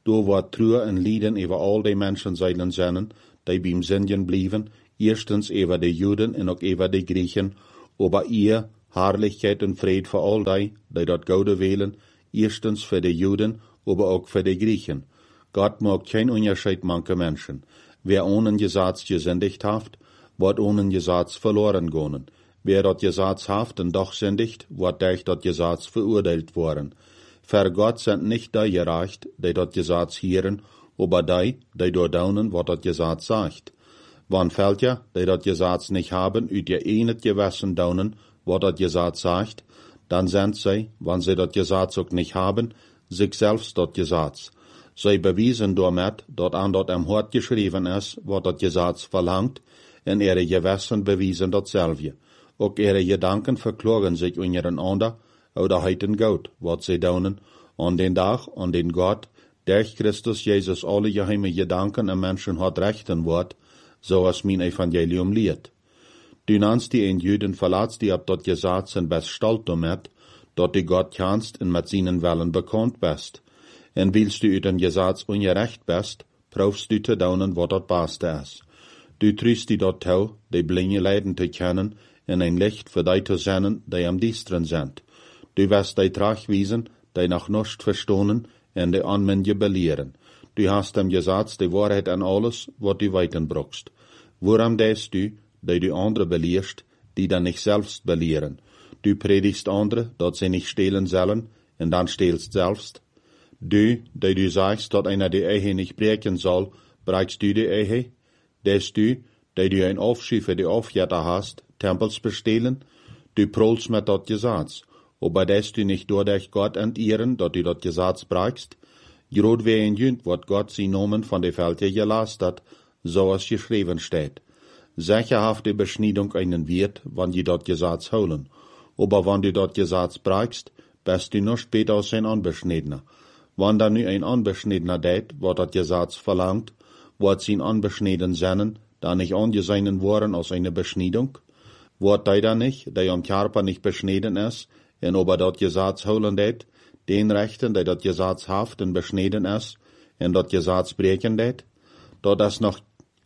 Du wordt true en lieden over al die mensen zullen zijn, die beim Sündigen blijven, erstens over de Juden en ook over de Griechen, aber ihr Herrlichkeit und Fried für all die, die dort Gode wählen, erstens für die Juden, aber auch für die Griechen. Gott mag kein Unterschied manche Menschen. Wer ohne Gesetz gesündigt haft, wird ohne Gesetz verloren gehen. Wer dort Gesetz haft und doch sündigt, wird durch dort Gesetz verurteilt worden. Für Gott sind nicht die gerecht, die dort Gesetz hören, aber die, die dort daunen, was dort Gesetz sagt. Wann fällt ja, die dort Gesetz nicht haben, üt ihr eh nicht gewissen daunen, was dort Gesetz sagt, dann sind sie, wenn sie dort Gesetz auch nicht haben, sich selbst dort Gesetz. Sie bewiesen damit, dort an dort am Hort geschrieben ist, was dort Gesetz verlangt, und ihre Gewissen bewiesen dort selber. Auch ihre Gedanken verklagen sich untereinander, oder heiten Gott, was sie daunen, an den Tag, an den Gott, durch Christus Jesus alle geheime Gedanken am Menschen hat rechten wird, so als mein Evangelium lehrt. Du nennst die in Juden verlatzt die ab dort Gesetz und bist stolz damit, dort die Gott kannst und mit seinen Wellen bekannt bist. Und willst du über den Gesetz ungerecht bist, brauchst du zu daunen, was dort Beste ist. Du trüst die dort tau, die Blinge leiden zu kennen, und ein Licht für die zu sehen, die am Dienstren sind. Du wirst die Trachwiesen, die nach nicht verstohnen, und die Anmenge belehren. Du hast dem Gesetz die Wahrheit an alles, was du weiten brauchst. Woran denkst du, die du andere belehrst, die dann nicht selbst belehren? Du predigst andere, dass sie nicht stehlen sollen, und dann stehlst selbst. Du, die du sagst, dass einer die Ehe nicht brechen soll, brechst du die Ehe? Des du, die du ein Aufschied für die Aufjäter hast, Tempels bestehlen? Du prolst mit dort Gesetz. Aber des du nicht durch Gott entehren, dass du dort Gesetz brechst? Grod wie ein Jünd, wat Gott sie Nomen von der Welt gelast hat, so als geschrieben steht. Sicherhaft die Beschneidung einen Wirt, wann die dort Gesetz holen. Aber wann du dort Gesetz brechst, bist du noch später als ein Unbeschneidener. Wann da nu ein Unbeschneidener deit, wat dort Gesetz verlangt, wird sie unbeschneiden sein, da nicht angesehen worden aus einer Beschneidung? Wird die da nicht, der am Körper nicht beschneiden ist, und ob er dort Gesetz holen deit, den Rechten, der dort Gesetz haft und beschneiden ist, und dort Gesetz brechen deit? Dort ist noch,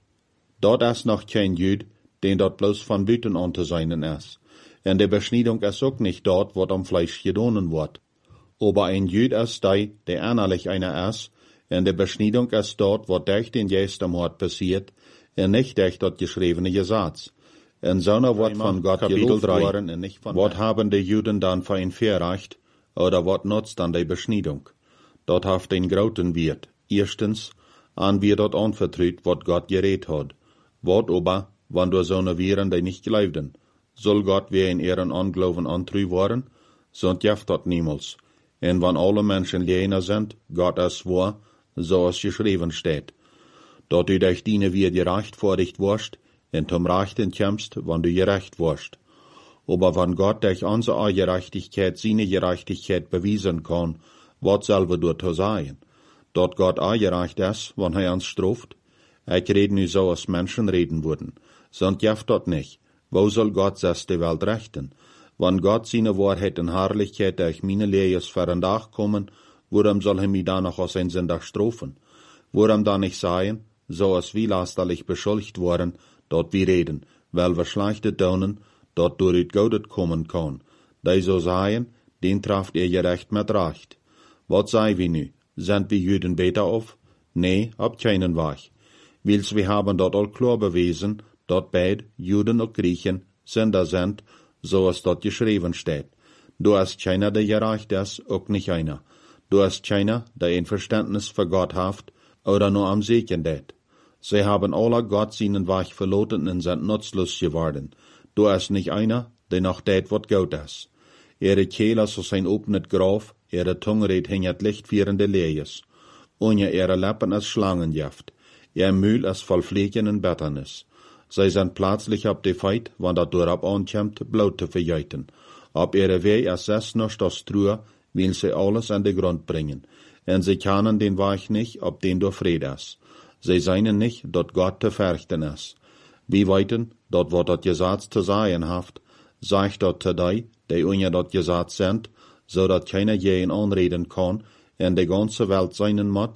dort ist noch kein Jüd, den dort bloß von Büten an zu sein ist. Und die Beschneidung ist auch nicht dort, wo am Fleisch gedonen wird. Aber ein Jüd ist die, der innerlich einer ist, und die Beschneidung ist dort, wo durch den Geist am Hort passiert, und nicht durch dort geschriebene Gesetz. Und so wird von Gott gelobt worden, und nicht von was haben die Juden dann für ein Verrecht, oder was nutzt dann die Beschneidung? Dort haft ein Grauten wird. Erstens, an wir dort anvertraut, was Gott geredet hat. Wat aber, wann du so ne Viren, die nicht glaubten? Soll Gott wie in ihren Anglauben antreu worden? Sonst jaft dort niemals. Und wann alle Menschen jener sind, Gott ist wahr, so es geschrieben steht. Dort du durch deine wir gerecht vor dich warst, und zum Rechten kämpfst, wann du gerecht warst. Aber wenn Gott durch unsere Gerechtigkeit seine Gerechtigkeit bewiesen kann, was soll wir dort sein? Dort Gott auch gerecht ist, wenn er uns straft? Ich rede nu so, als Menschen reden würden. Sonst jaft dort nicht. Wo soll Gott das die Welt rechten? Wenn Gott seine Wahrheit und Herrlichkeit durch meine Lehres verandach kommen, worum soll er mich da noch aus ein Sünder strafen? Worum da nicht sein, so als wie lasterlich beschuldigt worden, dort wir reden, weil wir schlechte tun, dort durch it Gaudet kommen kann. Die so sagen, den trafft ihr gerecht mit Recht. Was sei wir nu? Sind wir Juden besser auf? Nee, ab keinen Weg. Wils wir haben dort all klar bewiesen, dort beid, Juden und Griechen, Sünder sind, so als dort geschrieben steht. Du hast keiner, der gerecht ist, auch nicht einer. Du hast keiner, der ein Verständnis für Gott haft, oder nur am Segen det. Sie haben alle Gott seinen Weg verloren und sind nutzlos geworden. Du hast nicht einer, der noch det, wat gut ist. Ihre Kehle ist so ein offenes Graf, ihre Zunge redt hinget lichtführende Lees. Unter ihre Lippen ist Schlangengift. Ihr Mühl ist voll Fliegen und Betternis. Sie sind plötzlich ab die Feit, wann dat durab ankommt, Blut zu verjeiten. Ab ihre Weg ist es noch das Truhe, will sie alles an den Grund bringen. Und sie kennen den Weg nicht, ob den durch Fried ist. Sie seien nicht, dort Gott zu fürchten ist. Wie weiten, dort wo dort Gesetz zu sein haft, sagt dort zu die, die unter dort Gesetz sind, so dat keiner jeden anreden kann, und die ganze Welt seinen Mott,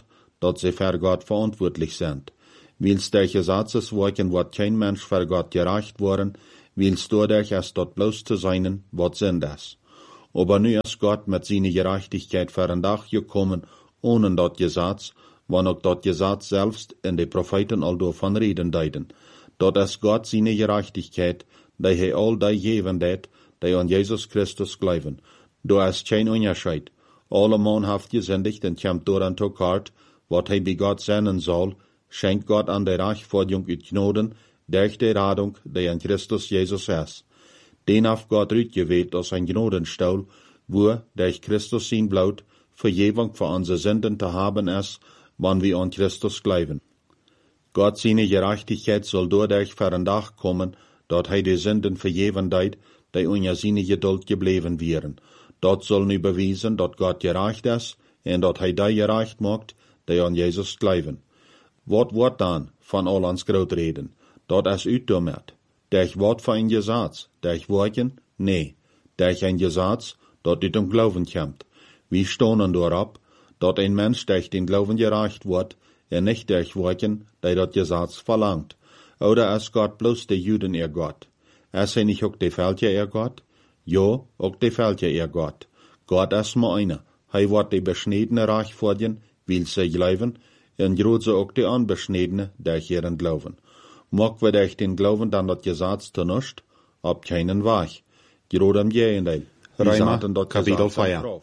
dat sie für Gott verantwortlich sind. Wils der Gesetzeswerken wird kein Mensch für Gott gerecht worden, wils dadurch es dort bloß zu seinen, wat sind es. Aber nu ist Gott mit seiner Gerechtigkeit für ein Dach gekommen, ohne dort Gesetz, wann auch dort Gesetz selbst in die Propheten all davon reden deuten. Dort ist Gott seine Gerechtigkeit, die he all die geben det, die an Jesus Christus glauben. Da ist kein Unterschied. Alle Mann haft gesündigt und kommt daran zu kart, wat he bei Gott senden soll, schenkt Gott an der Rechtfertigung ut Gnoden, durch die Radung, die an Christus Jesus ist. Den haft Gott uitgewählt aus ein Gnodenstuhl, wo, durch Christus sein Blut, Vergebung für unsere Sünden zu haben ist, wann wir an Christus glauben. Gott seine Gerechtigkeit soll dadurch für ein Tag kommen, dort he die Sünden vergeben deut, die unter seine Geduld geblieben wären. Dort soll nu bewiesen, dort Gott gerecht ist, und dort he die gerecht macht, die an Jesus glauben. Wat wordt dann von all ans Grotreden? Dort ist uitdommet. Durch Wort für ein Gesetz, durch Worten? Nee. Durch ein Gesetz, dort ut um Glauben kommt. Wir stonen dorab, dort ein Mensch durch den Glauben gerecht wird, und nicht durch Worten, die dort Gesetz verlangt. Oder ist Gott bloß der Juden ihr Gott? Ist er nicht auch der Völker ihr Gott? Jo, auch der Völker ihr Gott. Gott ist nur einer. Er wird die Beschniedene reich vordienen, will sie glauben, und grot sie auch die Unbeschniedene durch ihren Glauben. Mag wir durch den Glauben dann das Gesetz zu nicht? Ab keinen Weg. Grot am Gegenteil. Römer, Kapitel vier.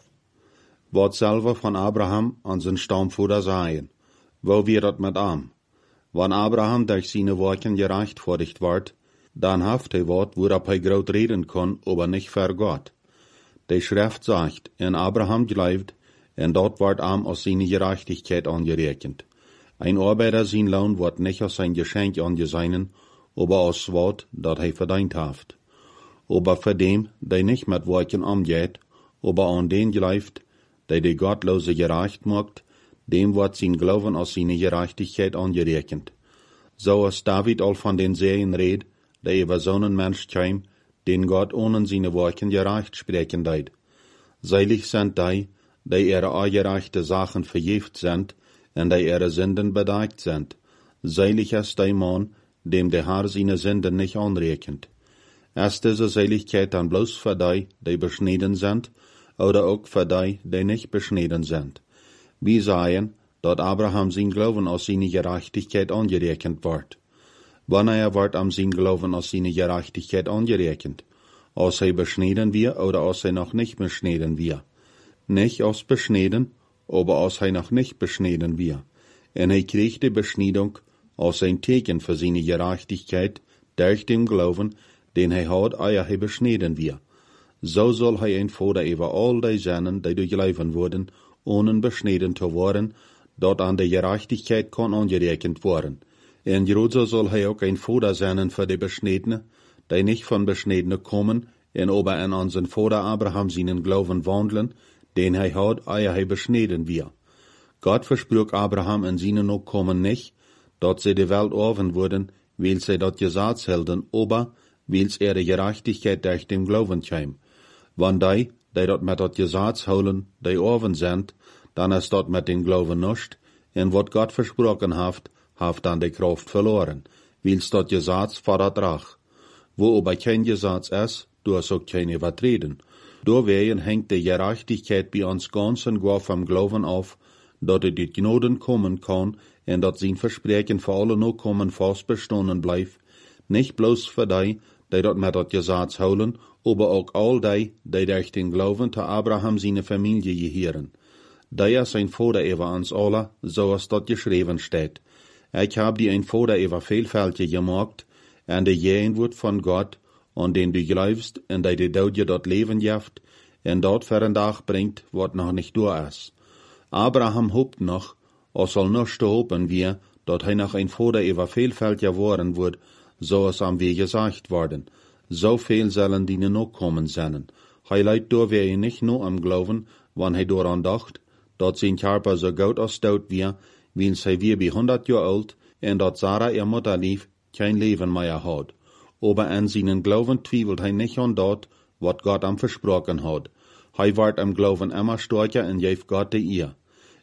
Wat selber von Abraham an sein Stammvater sagen. Wo wir dat mit am? Wann Abraham durch seine Worten gerechtfertigt ward, dann haft er Wort, worab er groß reden kann, aber nicht für Gott. Die Schrift sagt, in Abraham glaubt, und dort ward am aus seiner Gerechtigkeit angerechnet. Ein Arbeiter sein Lohn wird nicht aus sein Geschenk angesehen, aber aus Wort, dat er verdient haft. Aber für dem, der nicht mit Worten umgeht, aber an den glaubt, der die Gottlose gerecht macht, dem wird sein Glauben aus seiner Gerechtigkeit angerechnet. So ist David all von den Serien red, der über so einen Mensch käm, den Gott ohne seine Worten gerecht sprechen deit. Seilig sind die, die ihre ungerechte Sachen verjeft sind, und die ihre Sünden bedeckt sind. Seilig ist der Mann, dem der Herr seine Sünden nicht anrechnet. Ist diese Seligkeit dann bloß für die, die beschnitten sind, oder auch für die, die nicht beschnitten sind? Wir sagen, dort Abraham sein Glauben aus seiner Gerechtigkeit angerechnet wird. Wann er wird am sein Glauben aus seiner Gerechtigkeit angerechnet? Aus er beschnitten wir oder aus er noch nicht beschnitten wir? Nicht aus beschnitten, aber aus er noch nicht beschnitten wir. Und er kriegt die Beschneidung aus ein Teken für seine Gerechtigkeit durch den Glauben, den er hat, ehe er beschnitten wir. So soll er ein Vater über all die Sünden, die durchlaufen wurden, ohne beschnitten zu werden, dort an der Gerechtigkeit kann angerechnet worden. In Jerusalem soll er auch ein Vater sein für die Beschnittene, die nicht von Beschnittene kommen, und aber in unseren Vater Abraham seinen Glauben wandeln, den er hat, ehe er beschnitten wir. Gott versprach Abraham in seinen Nachkommen nicht, dort sie die Welt offen wurden, weil sie dort Gesetz hielten, aber weil ihre Gerechtigkeit durch den Glauben kam. Wenn die, die dort mit dort Gesetz holen, die offen sind, dann ist dort mit den Glauben nicht, und wat Gott versprochen haft, haft dann die Kraft verloren, weil's dort Gesetz verdrach. Wo aber kein Gesetz ist, du hast auch keine Übertreten. Daher hängt die Gerechtigkeit bei uns ganz und gar vom Glauben auf, dass er die Gnoden kommen kann, und dass sein Versprechen für alle Nachkommen fast bestanden bleibt, nicht bloß für die, die dort mit dort Gesetz holen, aber auch all die, die durch den Glauben zu Abraham seine Familie gehören. Der ist ein Vater über uns alle, so als dort geschrieben steht. Ich hab die ein Vater über Vielfältige gemacht, und der Jähen wird von Gott, und den du glaubst, und der die Daude dort leben jaft, und dort für ein Tag bringt, wat noch nicht da ist. Abraham hofft noch, es soll noch zu hoffen wir, dort er noch ein Vater über Vielfältige worden wird, so es am Weg gesagt worden. So viel sollen die noch kommen sein. Hij leidt door wir nicht nur am Glauben, wann er daran dacht, dat sein Körper so gut als tot wir, weil sie wir bei hundert Jahr alt, und dat Sarah ihr Mutter lief, kein Leben mehr hat. Aber an seinen Glauben twiebelt er nicht an dat, wat Gott am versprochen hat. Er wird am Glauben immer stärker und geft Gott die ihr.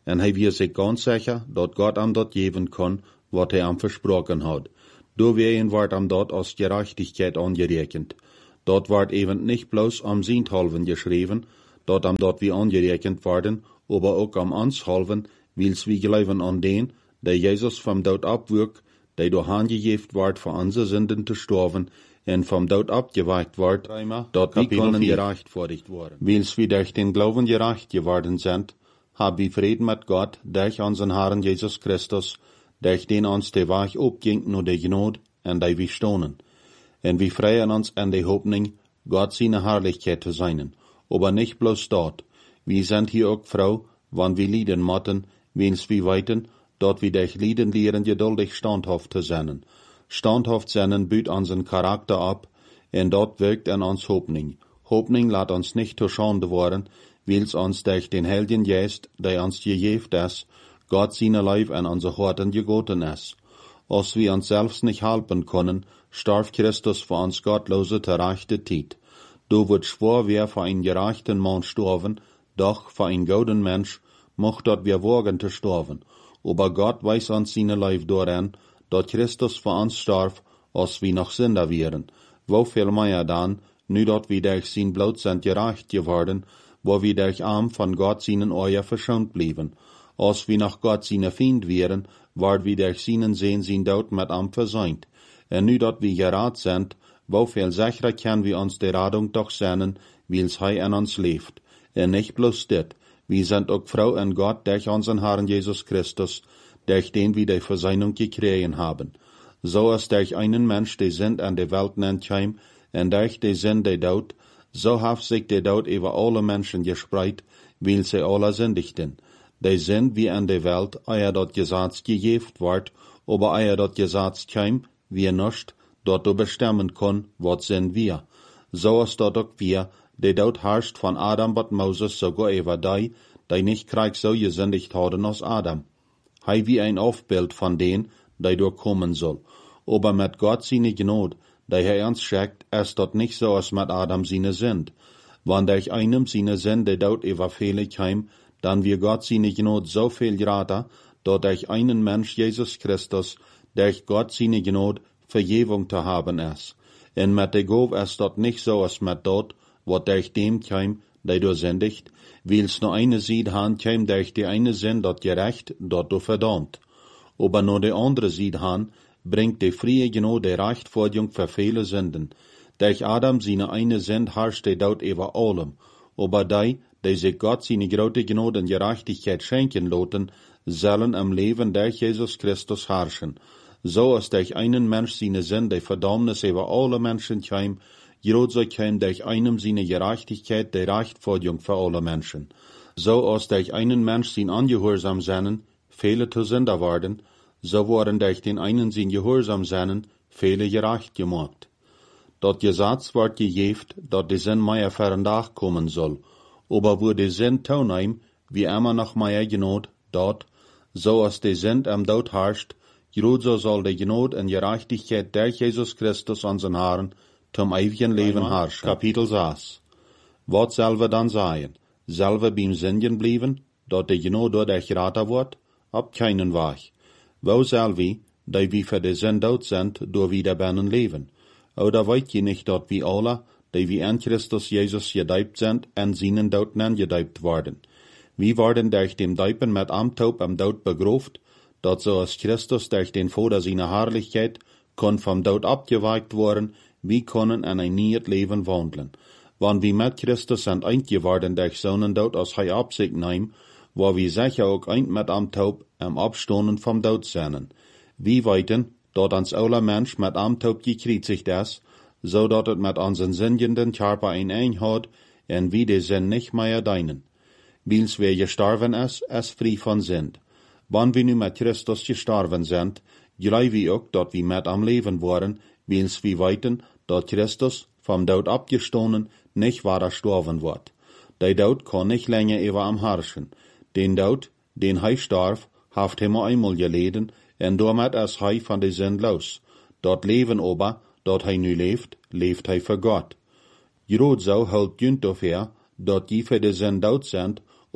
en hij weer zich ganz sicher, dat Gott am dat geven kon, wat hij am versprochen had. Doorwegen wordt am dat als Gerechtigkeit angerekend. Dat wordt even nicht bloß am Sinthalven geschreven, dat am dat wie angerekend worden, aber ook am anshalven, wils wie geloven an den, der Jesus vom Dood abwürk, der door aangegeven wordt voor onze zinden te sterven, en vom Dood abgeweicht wordt, dat wie kunnen gerechtvaardigd worden. Wils wie durch den Glauben gerecht geworden sind, hab wie Frieden mit Gott, durch unseren Herrn Jesus Christus, durch den uns der Weg opging nur der Gnade, en die wir stonen. En wir freuen uns an der Hoffnung, Gott seine Herrlichkeit zu sein. Aber nicht bloß dort. Wir sind hier auch froh, wann wir lieden motten, wens wir weiten, dort wir durch Lieden lehren, geduldig standhaft zu sein. Standhaft sein büht unseren Charakter ab, en dort wirkt an uns Hoffnung. Hoffnung lässt uns nicht zu Schande worden, wils uns durch den Heiligen Geist, der uns gegeben ist, Gott seine Leib an unsere Horten gegoten ist. Als wir uns selbst nicht helfen können, starb Christus für uns gottlose gerechte Zeit. Du wird schwor wer für einen gerechten Mann sterben, doch für einen guten Mensch mocht dort wir wagen zu sterben. Aber Gott weiß uns seine Leib daran, dat Christus für uns starb, als wir noch Sünder wären. Wo viel mehr dann, nu dat wir durch sein Blut sind gerecht geworden, wo wir durch Arm von Gott seinen Euer verschont blieben. Als wir noch Gott seine Feind wären, ward wir durch seinen Sehn sein Tod mit am versäumt. En nu dat wir gerat sind, wo viel sicherer können wir uns der Radung doch sehnen, wils Hei an uns lebt. En nicht bloß dit, wir sind auch froh an Gott durch unseren Herrn Jesus Christus, durch den wir die Versöhnung gekriegen haben. So als durch einen Mensch die Sünd an der Welt nennt heim, en durch die Sünd der Tod, so hat sich der Tod über alle Menschen gespreit, weil sie alle sündigten. Die Sünd wie an der Welt, eier dat Gesetz gegeben wird, aber eier dat Gesetz keim, wie nicht, dort du bestimmen kann, wat sind wir. So ist dort auch wir, der Tod herrscht von Adam bat Moses sogar über die, die nicht Krieg so gesündigt haben als Adam. Hei wie ein Aufbild von denen, die durchkommen soll. Aber mit Gott seine Gnade, die er uns schickt, ist dort nicht so als mit Adam seine Sünd. Wenn durch einem seine Sünde dort über viele keim, dann wir Gott seine Gnade so viel grater, dort durch einen Mensch Jesus Christus, durch Gott seine Gnade Vergebung zu haben ist. Und mit der Gabe ist dort nicht so als mit dort, wo durch dem keim, der du sündigt, wils nur eine Seed han keim durch die eine Sinn dort gerecht, dort du verdammt. Aber nur die andere Seed han, bringt die frie Gnade der Rechtfertigung für viele Sünden. Durch Adam seine eine Sinn herrscht der dort über allem. Aber die, die sich Gott seine große Gnade und Gerechtigkeit schenken loten, sollen am Leben durch Jesus Christus herrschen. So ist durch einen Mensch seine Sünde Verdammnis über alle Menschen keim, Jod so keim durch einem seine Gerechtigkeit der Rechtfertigung für alle Menschen. So ist durch einen Mensch sein Ungehorsam seinen, viele zu Sünder worden, so wurden durch den einen sein Gehorsam seinen, viele gerecht gemacht. Dat Gesetz wird gegeben, dat die Sinn mehr fern kommen soll, aber wo die Sinn toneim, wie immer noch mehr Gnade, dort, so als die Sinn am Tod herrscht, Jod so soll die Gnade und Gerechtigkeit durch Jesus Christus unseren Herrn zum ewigen Leben herrschen. Kapitel sechs. Was soll wir dann sagen? Soll wir beim Sünden bleiben, dort die Gnade dadurch grater wird? Ab keinen Weg. Wo soll wir, die wir für die Sünde tot sind, durch Wiederbennen leben? Oder wollt ihr nicht, dort wie alle, die wir in Christus Jesus gedeibt sind, an seinen Tod angedeibt worden? Wir worden durch dem Deipen mit am Tod am Tod begruft, dort so als Christus durch den Vater seiner Herrlichkeit kon vom Tod abgeweicht worden, wir können an ein neues Leben wandeln. Wenn wir mit Christus sind eingeworden durch seinen Tod als Hei Absicht nehmen, wo wir sicher auch ein mit am Tod am Abstoßen vom Tod sind. Wir weiten, dort uns aller Mensch mit am Tod gekreuzigt ist, so dort es mit unseren sündigen Körper ein Einheit, und wie die Sinn nicht mehr deinen. Wils wir gestorben ist, ist frei von Sünd. Wenn wir nun mit Christus gestorben sind, glauben wir auch, dass wir mit am Leben waren, wils wir weiten, dass Christus vom Tod abgestoßen nicht weiter sterben wird. Der Tod kann nicht länger über am herrschen. Den Tod, den er starb, hat er einmal geleden, und damit ist er von der Sünde los. Dort Leben aber, dort er nu lebt, lebt er für Gott. Jod so hält jünt dafür, dass die für die Sünde tot sind,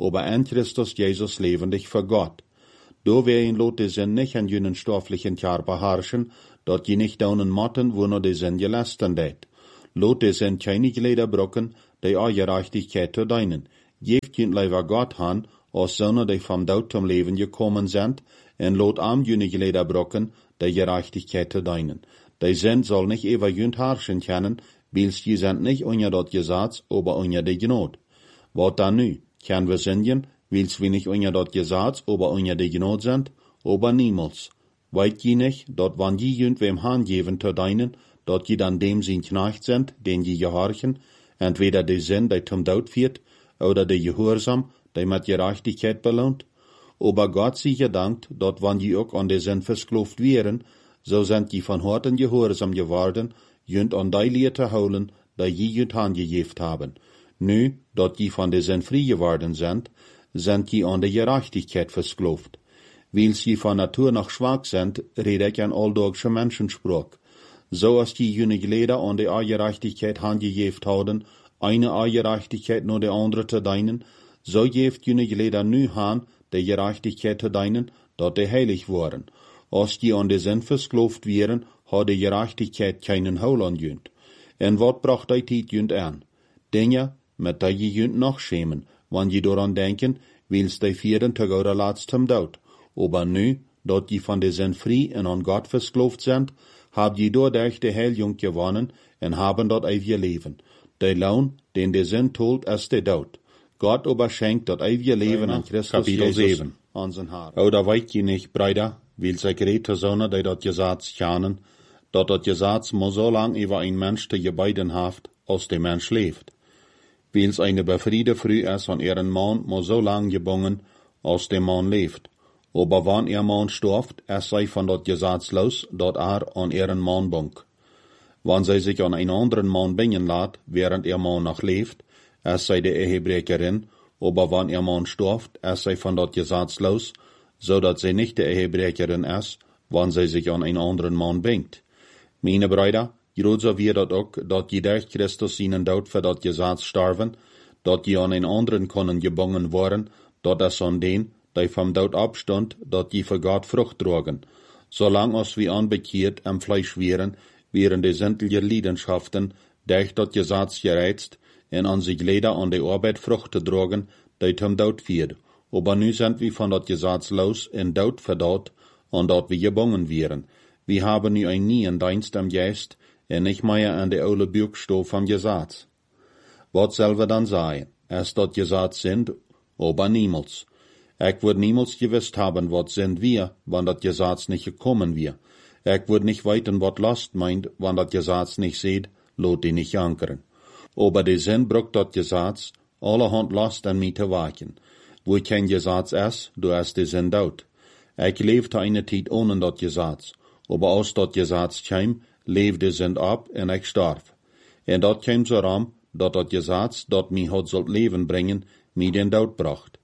aber an Christus Jesus lebendig für Gott. Do wer ihn lot de Sinn nicht an jenen stofflichen Jahr beherrschen, dort je nicht daunen motten, wo nur de Sinn gelasten det. Lot de Sinn keine Glieder brocken, de a Gerechtigkeit zu deinen. Geeft jen leider Gott han, als Söhne, die vom Tod zum Leben gekommen sind, en lot am jene Glieder brocken, de Gerechtigkeit zu deinen. De Sinn soll nicht ewig jünd herrschen können, wils je sind nicht unter dort Gesetz, aber unter de Gnade. Wat dann nu? Können wir singen, wils wir nicht unter dort Gesetz, aber unter de Gnade sind? Aber niemals. Weit je nicht, dort wann je jünd wem Hand geben zu deinen, dort je dann dem sin Knecht sind, den je gehorchen, entweder de Sinn, der zum Tod führt, oder de Gehorsam, der mit Gerechtigkeit belohnt. Aber Gott sei gedankt, dort wann je auch an de Sinn verskloft wären, so sind die von Horten Gehorsam geworden, jünd an die Leute holen, die je jünd angejeft haben. Nu, dort die von de Sinn frei geworden sind, sind die an der Gerechtigkeit verskloft. Weil sie von Natur noch schwach sind, rede ich ein alldorgscher Menschenspruch. So als die jene Glieder an der Gerechtigkeit angejeft haben, eine Gerechtigkeit nur der andere zu deinen, so jeft jene Glieder nu han, der Gerechtigkeit zu deinen, dort die heilig waren. Als die an der Sinn verskloft wären, hat die Gerechtigkeit keinen Hol an jünd. En wat bracht die Tiet jünd an? Dinge, mit der je jünd noch schämen, wann je daran denken, wils die vieren zu gauder letztem Tod. Aber nu, dort die von der Sinn frei en an Gott verskloft sind, hab je dadurch die Heilung gewonnen en haben dort ewige Leben. Der Lohn, den der Sinn tolt, ist der Tod. Gott aber schenkt dort ewige Leben an Christus Kapitel Jesus sieben. an sein Haar. Oder weit je nicht, Brüder, wils ich rede Sonne, die dort Gesetz kennen, dort dort Gesetz muss so lang über ein Mensch zu gebeiden haft, als der Mensch lebt. Wils eine befriede früh ist an ihren Mann muss so lang gebungen, als der Mann lebt. Aber wann ihr Mann stirbt, es sei von dort Gesetz los, dort er an ihren Mann bunk. Wann sie sich an einen anderen Mann bringen lässt, während ihr Mann noch lebt, es sei der Ehebrecherin, aber wann ihr Mann stirbt, es sei von dort Gesetz los, so dass sie nicht der Ehebrecherin ist, wann sie sich an einen anderen Mann bringt. Meine Brüder, so wie dort auch, dort je durch Christus ihnen Tod für dort Gesetz starben, dort je an einen anderen können gebungen worden, dort es an den, die vom Tod abstand, dort die für Gott Frucht trugen. Solang als wir anbekehrt am Fleisch wären, wären die sämtliche Leidenschaften, durch dort Gesetz gereizt, und an sich Leder an der Arbeit Frucht zu trugen, die zum Tod führt. Aber nu sind wir von dort Gesetz los, in Tod verdorrt, und dort wir gebungen wären. Wir haben nu ein neuen Dienst am Geist, und nicht mehr an der alte Buchstabe vom Gesetz. Was soll wir dann sagen? Es dort Gesetz sind, aber niemals. Ich würd niemals gewusst haben, was sind wir, wann das Gesetz nicht gekommen wir. Ich würd nicht weiten, was Last meint, wann das Gesetz nicht seht, lot die nicht ankern. Aber die Sinn brucht das Gesetz, allerhand Last an mich zu wachen. Wo kein Gesetz ist, du hast die Sinn dort. Ich lebte eine Zeit ohne das Gesetz, aber aus das Gesetz kam, lebte die Sinn ab und ich starb. Und dort kam so ram, dass das Gesetz, das mich hat sollt Leben bringen, mir den Tod bracht.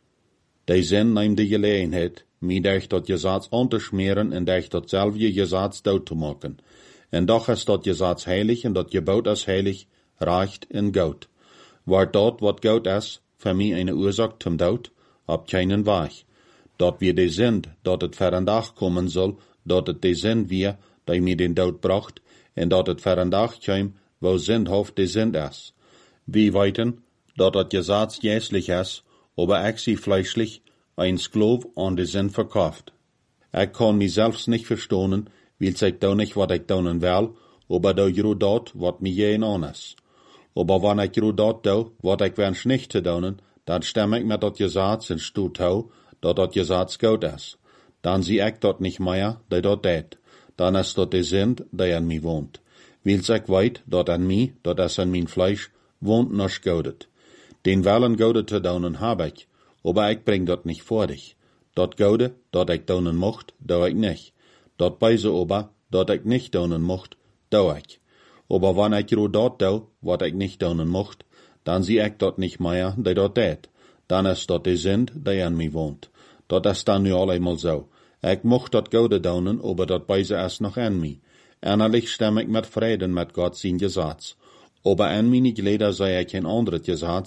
Die Sinn nahm die Gelegenheit, mir durch das Gesetz anzuschmieren und durch das selbe Gesetz Tod zu machen. Und doch ist das Gesetz heilig und das Gebot ist heilig, recht und gut. War dort, was gut ist, für mich eine Ursache zum Tod, ab keinen Weg. Dort wir die sind, dort es für ein Tag kommen soll, dort es die sind wir, die mir den Tod bracht, und dort es für ein Tag kam, wo sündhaft die sind ist. Wir weiten, dort das Gesetz jässlich ist, aber ich sie fleischlich, ein Sklav an die Sinn verkauft. Ich kann mich selbst nicht verstehen, weil ich da nicht, was ich tun will, aber da jero dort, was mir jeden an ist. Aber wenn ich jero dort da, was ich wünsch nicht zu tun, dann stimme ich mit das Gesetz in Stut hau, dass das Gesetz gut ist. Dann sieh ich dort nicht mehr, der dort tät. Dann ist dort die Sinn, der an mir wohnt. Weil ich weit, dort an mir, dort ist an mein Fleisch, wohnt noch Gaudet. Den Willen Gaudet zu tun hab ich, aber ich bring dort nicht vor dich. Dort Gaude, dort ich tun mocht, da ich nicht. Dort beise aber, dort ich nicht tun mocht, da ich. Aber wenn ich ro dort do, wat ich nicht tun mocht, dann sieh ich dort nicht mehr, der dort tät. Dann ist dort die Sinn, der an mir wohnt. Dort ist dann nu allemal so. Ich mocht dort Gaude tun, aber dort beise ist noch an mir. Innerlich stimme ich mit Frieden mit Gott sein Gesetz. Aber an meine Glieder sei ich kein anderes Gesetz,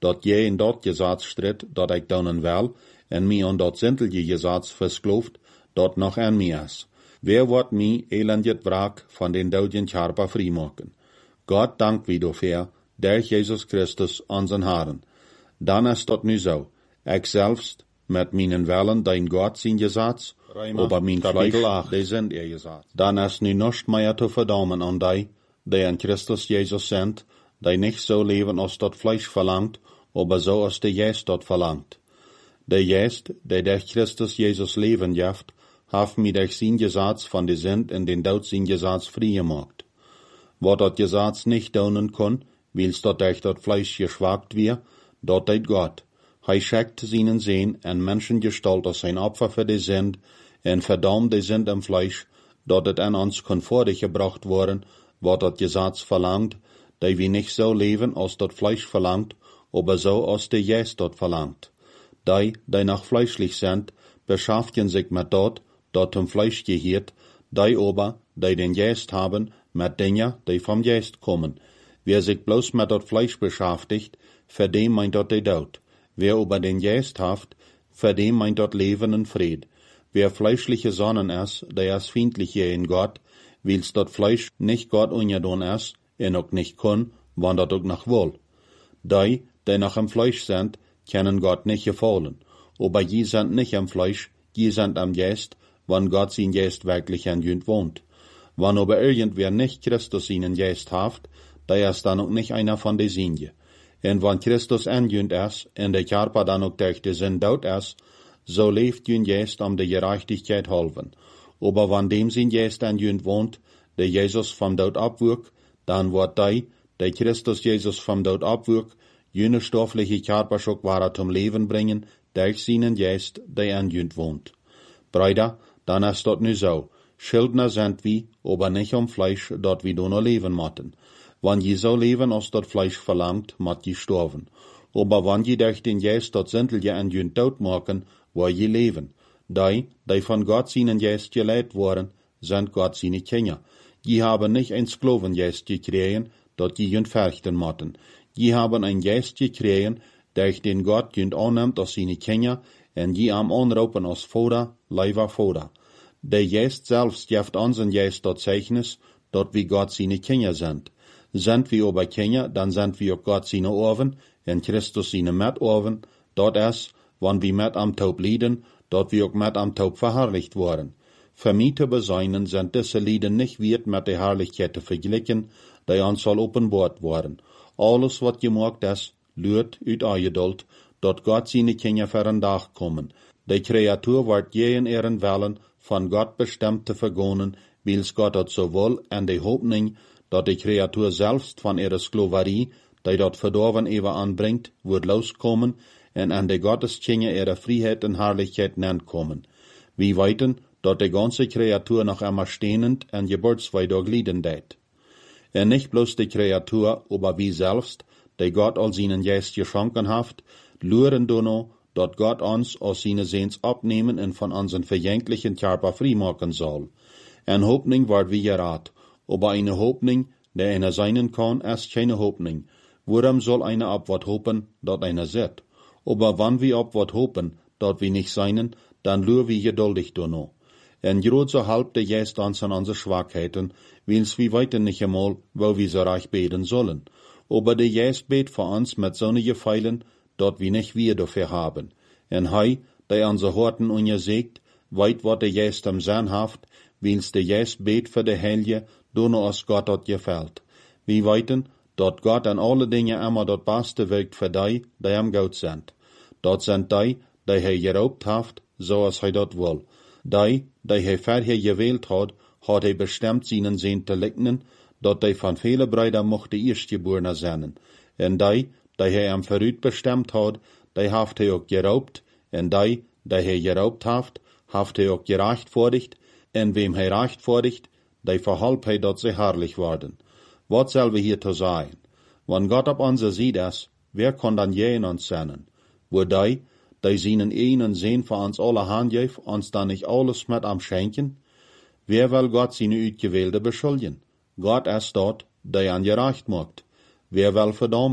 dat je in dat gezaats stridt, dat ik doen wel, en mij aan dat zintelje gezaats verskloft, dat nog aan mij is. Wer wordt mij elendjet wraak van den doodjen charpa vrijmaken? God dank wie dafür, der Jesus Christus onze Herren. Dan is dat nu zo. Ik zelfs, met mijn wellen, dein God zijn gezaats, aber mijn Fleisch, die sind ihr gezaats. Dan is nu nichts meer te verdammen aan die, die in Christus Jesus sind, die nicht so leben, als dat Fleisch verlangt, aber so als der Geist dat verlangt. Der Geist, der durch Christus Jesus Leben jaft, haft mir durch sein Gesetz von der Sünd in den Tod sein Gesetz frei gemacht. Wat dat Gesetz nicht tun kann, wils dat durch dat Fleisch geschwagt wird, dat tut Gott. Hij schickt seinen Sehn in Menschengestalt als sein Opfer für die Sünd, en verdammt die Sünd im Fleisch, dat het an uns kann vorgebracht worden, wat dat Gesetz verlangt, die wir nicht so leben, als dat Fleisch verlangt, aber so, als der Geist dat verlangt. Die, die nach fleischlich sind, beschäftigen sich mit dat, dat zum Fleisch gehört, die aber, die den Geist haben, mit Dingen, die vom Geist kommen. Wer sich bloß mit dat Fleisch beschäftigt, für den meint dat die Tod. Wer aber den Geist haft, für den meint dat Leben und Fried. Wer fleischliche Sonnen ist, der ist feindlich in Gott, wils dat Fleisch nicht Gott ungedon ist, en auch nicht kann, wann dat auch noch will. Die, die nach dem Fleisch sind, können Gott nicht gefallen. Aber je sind nicht am Fleisch, je sind am Geist, wann Gott sein Geist wirklich an jünd wohnt. Wann aber irgendwer nicht Christus seinen Geist haft, der ist dann auch nicht einer von den Sinje. Und wann Christus an jünd ist, und der Körper dann auch durch die Sinn dort ist, so lebt jünd Geist um die Gerechtigkeit halben. Aber wann dem sein Geist an jünd wohnt, der Jesus vom Tod abwirkt, dann wird die, der Christus Jesus vom Tod abwirkt, jene stoffliche Körperschock war zum Leben bringen, durch seinen Geist, der an jünd wohnt. Brüder, dann ist dort nu so. Schuldner sind wir, aber nicht um Fleisch, dort wir nur leben motten. Wann je so leben, als dort Fleisch verlangt, mott je sterben. Aber wann je durch den Geist dort Sintelje an jünd tot machen, wo je leben. Die, die von Gott seinen Geist geleitet worden, sind Gott seine Kinder. Die haben nicht ein Sklavengeist gekriegen, dort je jünd verrichten motten. Die haben ein Geist gekriegen, durch den Gott jünd annimmt als seine Kinder, en die am anroepen als Vater, Leiva Vater. Der Geist selbst geeft unseren Geist dat Zeichnis, dat wir Gott seine Kinder sind. Sind wir aber Kinder, dann sind wir auch Gott seine Orven, en Christus seine Mitorven, dat ist, wann wir mit am Taub lieden, dat wir auch mit am Taub verherrlicht worden. Für mich zu beseinen sind diese Lieden nicht wert mit der Herrlichkeit zu vergleichen, die uns soll offenbart worden. Alles, was gemacht ist, lürt uit Eingeduld, dat Gott seine Kinder für einen Tag kommen. Die Kreatur wird je in ihren Wellen von Gott bestimmt zu vergonnen, wils Gott hat sowohl an die Hoffnung, dat die Kreatur selbst von ihrer Sklaverie, die dort verdorben ewer anbringt, wird loskommen, en an die Gotteskinder ihre Freiheit und Herrlichkeit nennt kommen. Wir weiten, dat die ganze Kreatur noch einmal stehnend en Geburtsweidog lieden deit. En nicht bloß die Kreatur, aber wir selbst, die Gott all seinen Geist geschenken haft, luren dono, dat Gott uns aus seine Sehns abnehmen und von unseren verjänglichen Körper frei machen soll. En Hoffnung wird wie gerat, aber eine Hoffnung, der einer sein kann, ist keine Hoffnung. Worum soll einer ab wat hoffen, dat einer sieht? Aber wann wir ab wat hoffen, dat wir nicht seinen, dann lur wir geduldig dono. En grot so halb der Geist uns an unsere Schwachheiten, wils wir weiten nicht einmal, wo wir so reich beten sollen. Aber der Geist bet für uns mit so ne Gefeilen, dat wir nicht wir dafür haben. En hei, der unsere Horten ungesegt, weit wat der Geist am Sinn haft, wils der Geist bet für der Helge, dono aus Gott hat gefällt. Wir weiten, dat Gott an alle Dinge immer dat Beste wirkt für die, die am Gott sind. Dat sind die, die er geraubt haft, so als er dat will. Die, die er vorher gewählt hat, hat er bestimmt seinen Sehn zu legnen, dat die von vielen Brüdern mochte Erstgeborene sein. En die, die er am Verrüt bestimmt hat, die haft er auch geraubt, en die, die er geraubt haft, haft er auch gerechtfertigt, en wem er rechtfertigt, die verhalb er, dat sie herrlich werden. Was soll wir hier zu sagen? Wenn Gott auf unserer Seite ist, wer kann dann je in uns sein? Wo die, die seinen einen Sehn für uns alle handgeeft, uns dann nicht alles mit am schenken? Wer will Gott seine Uitgewählte beschuldigen? Gott ist dort, der an gerecht macht. Wer will verdammen?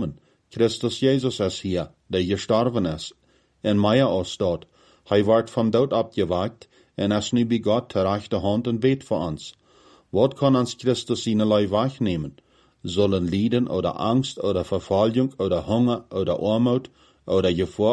Christus Jesus is hier, der gestorven is, en mij ausstaat. Hij wordt van dood abgewakt, en is nu bij God ter rechte hand en weet voor ons. Wat kan ons Christus zinerlei wegnemen? Sollen Leiden oder Angst oder Verfolgung oder Hunger oder Armut oder Gefahr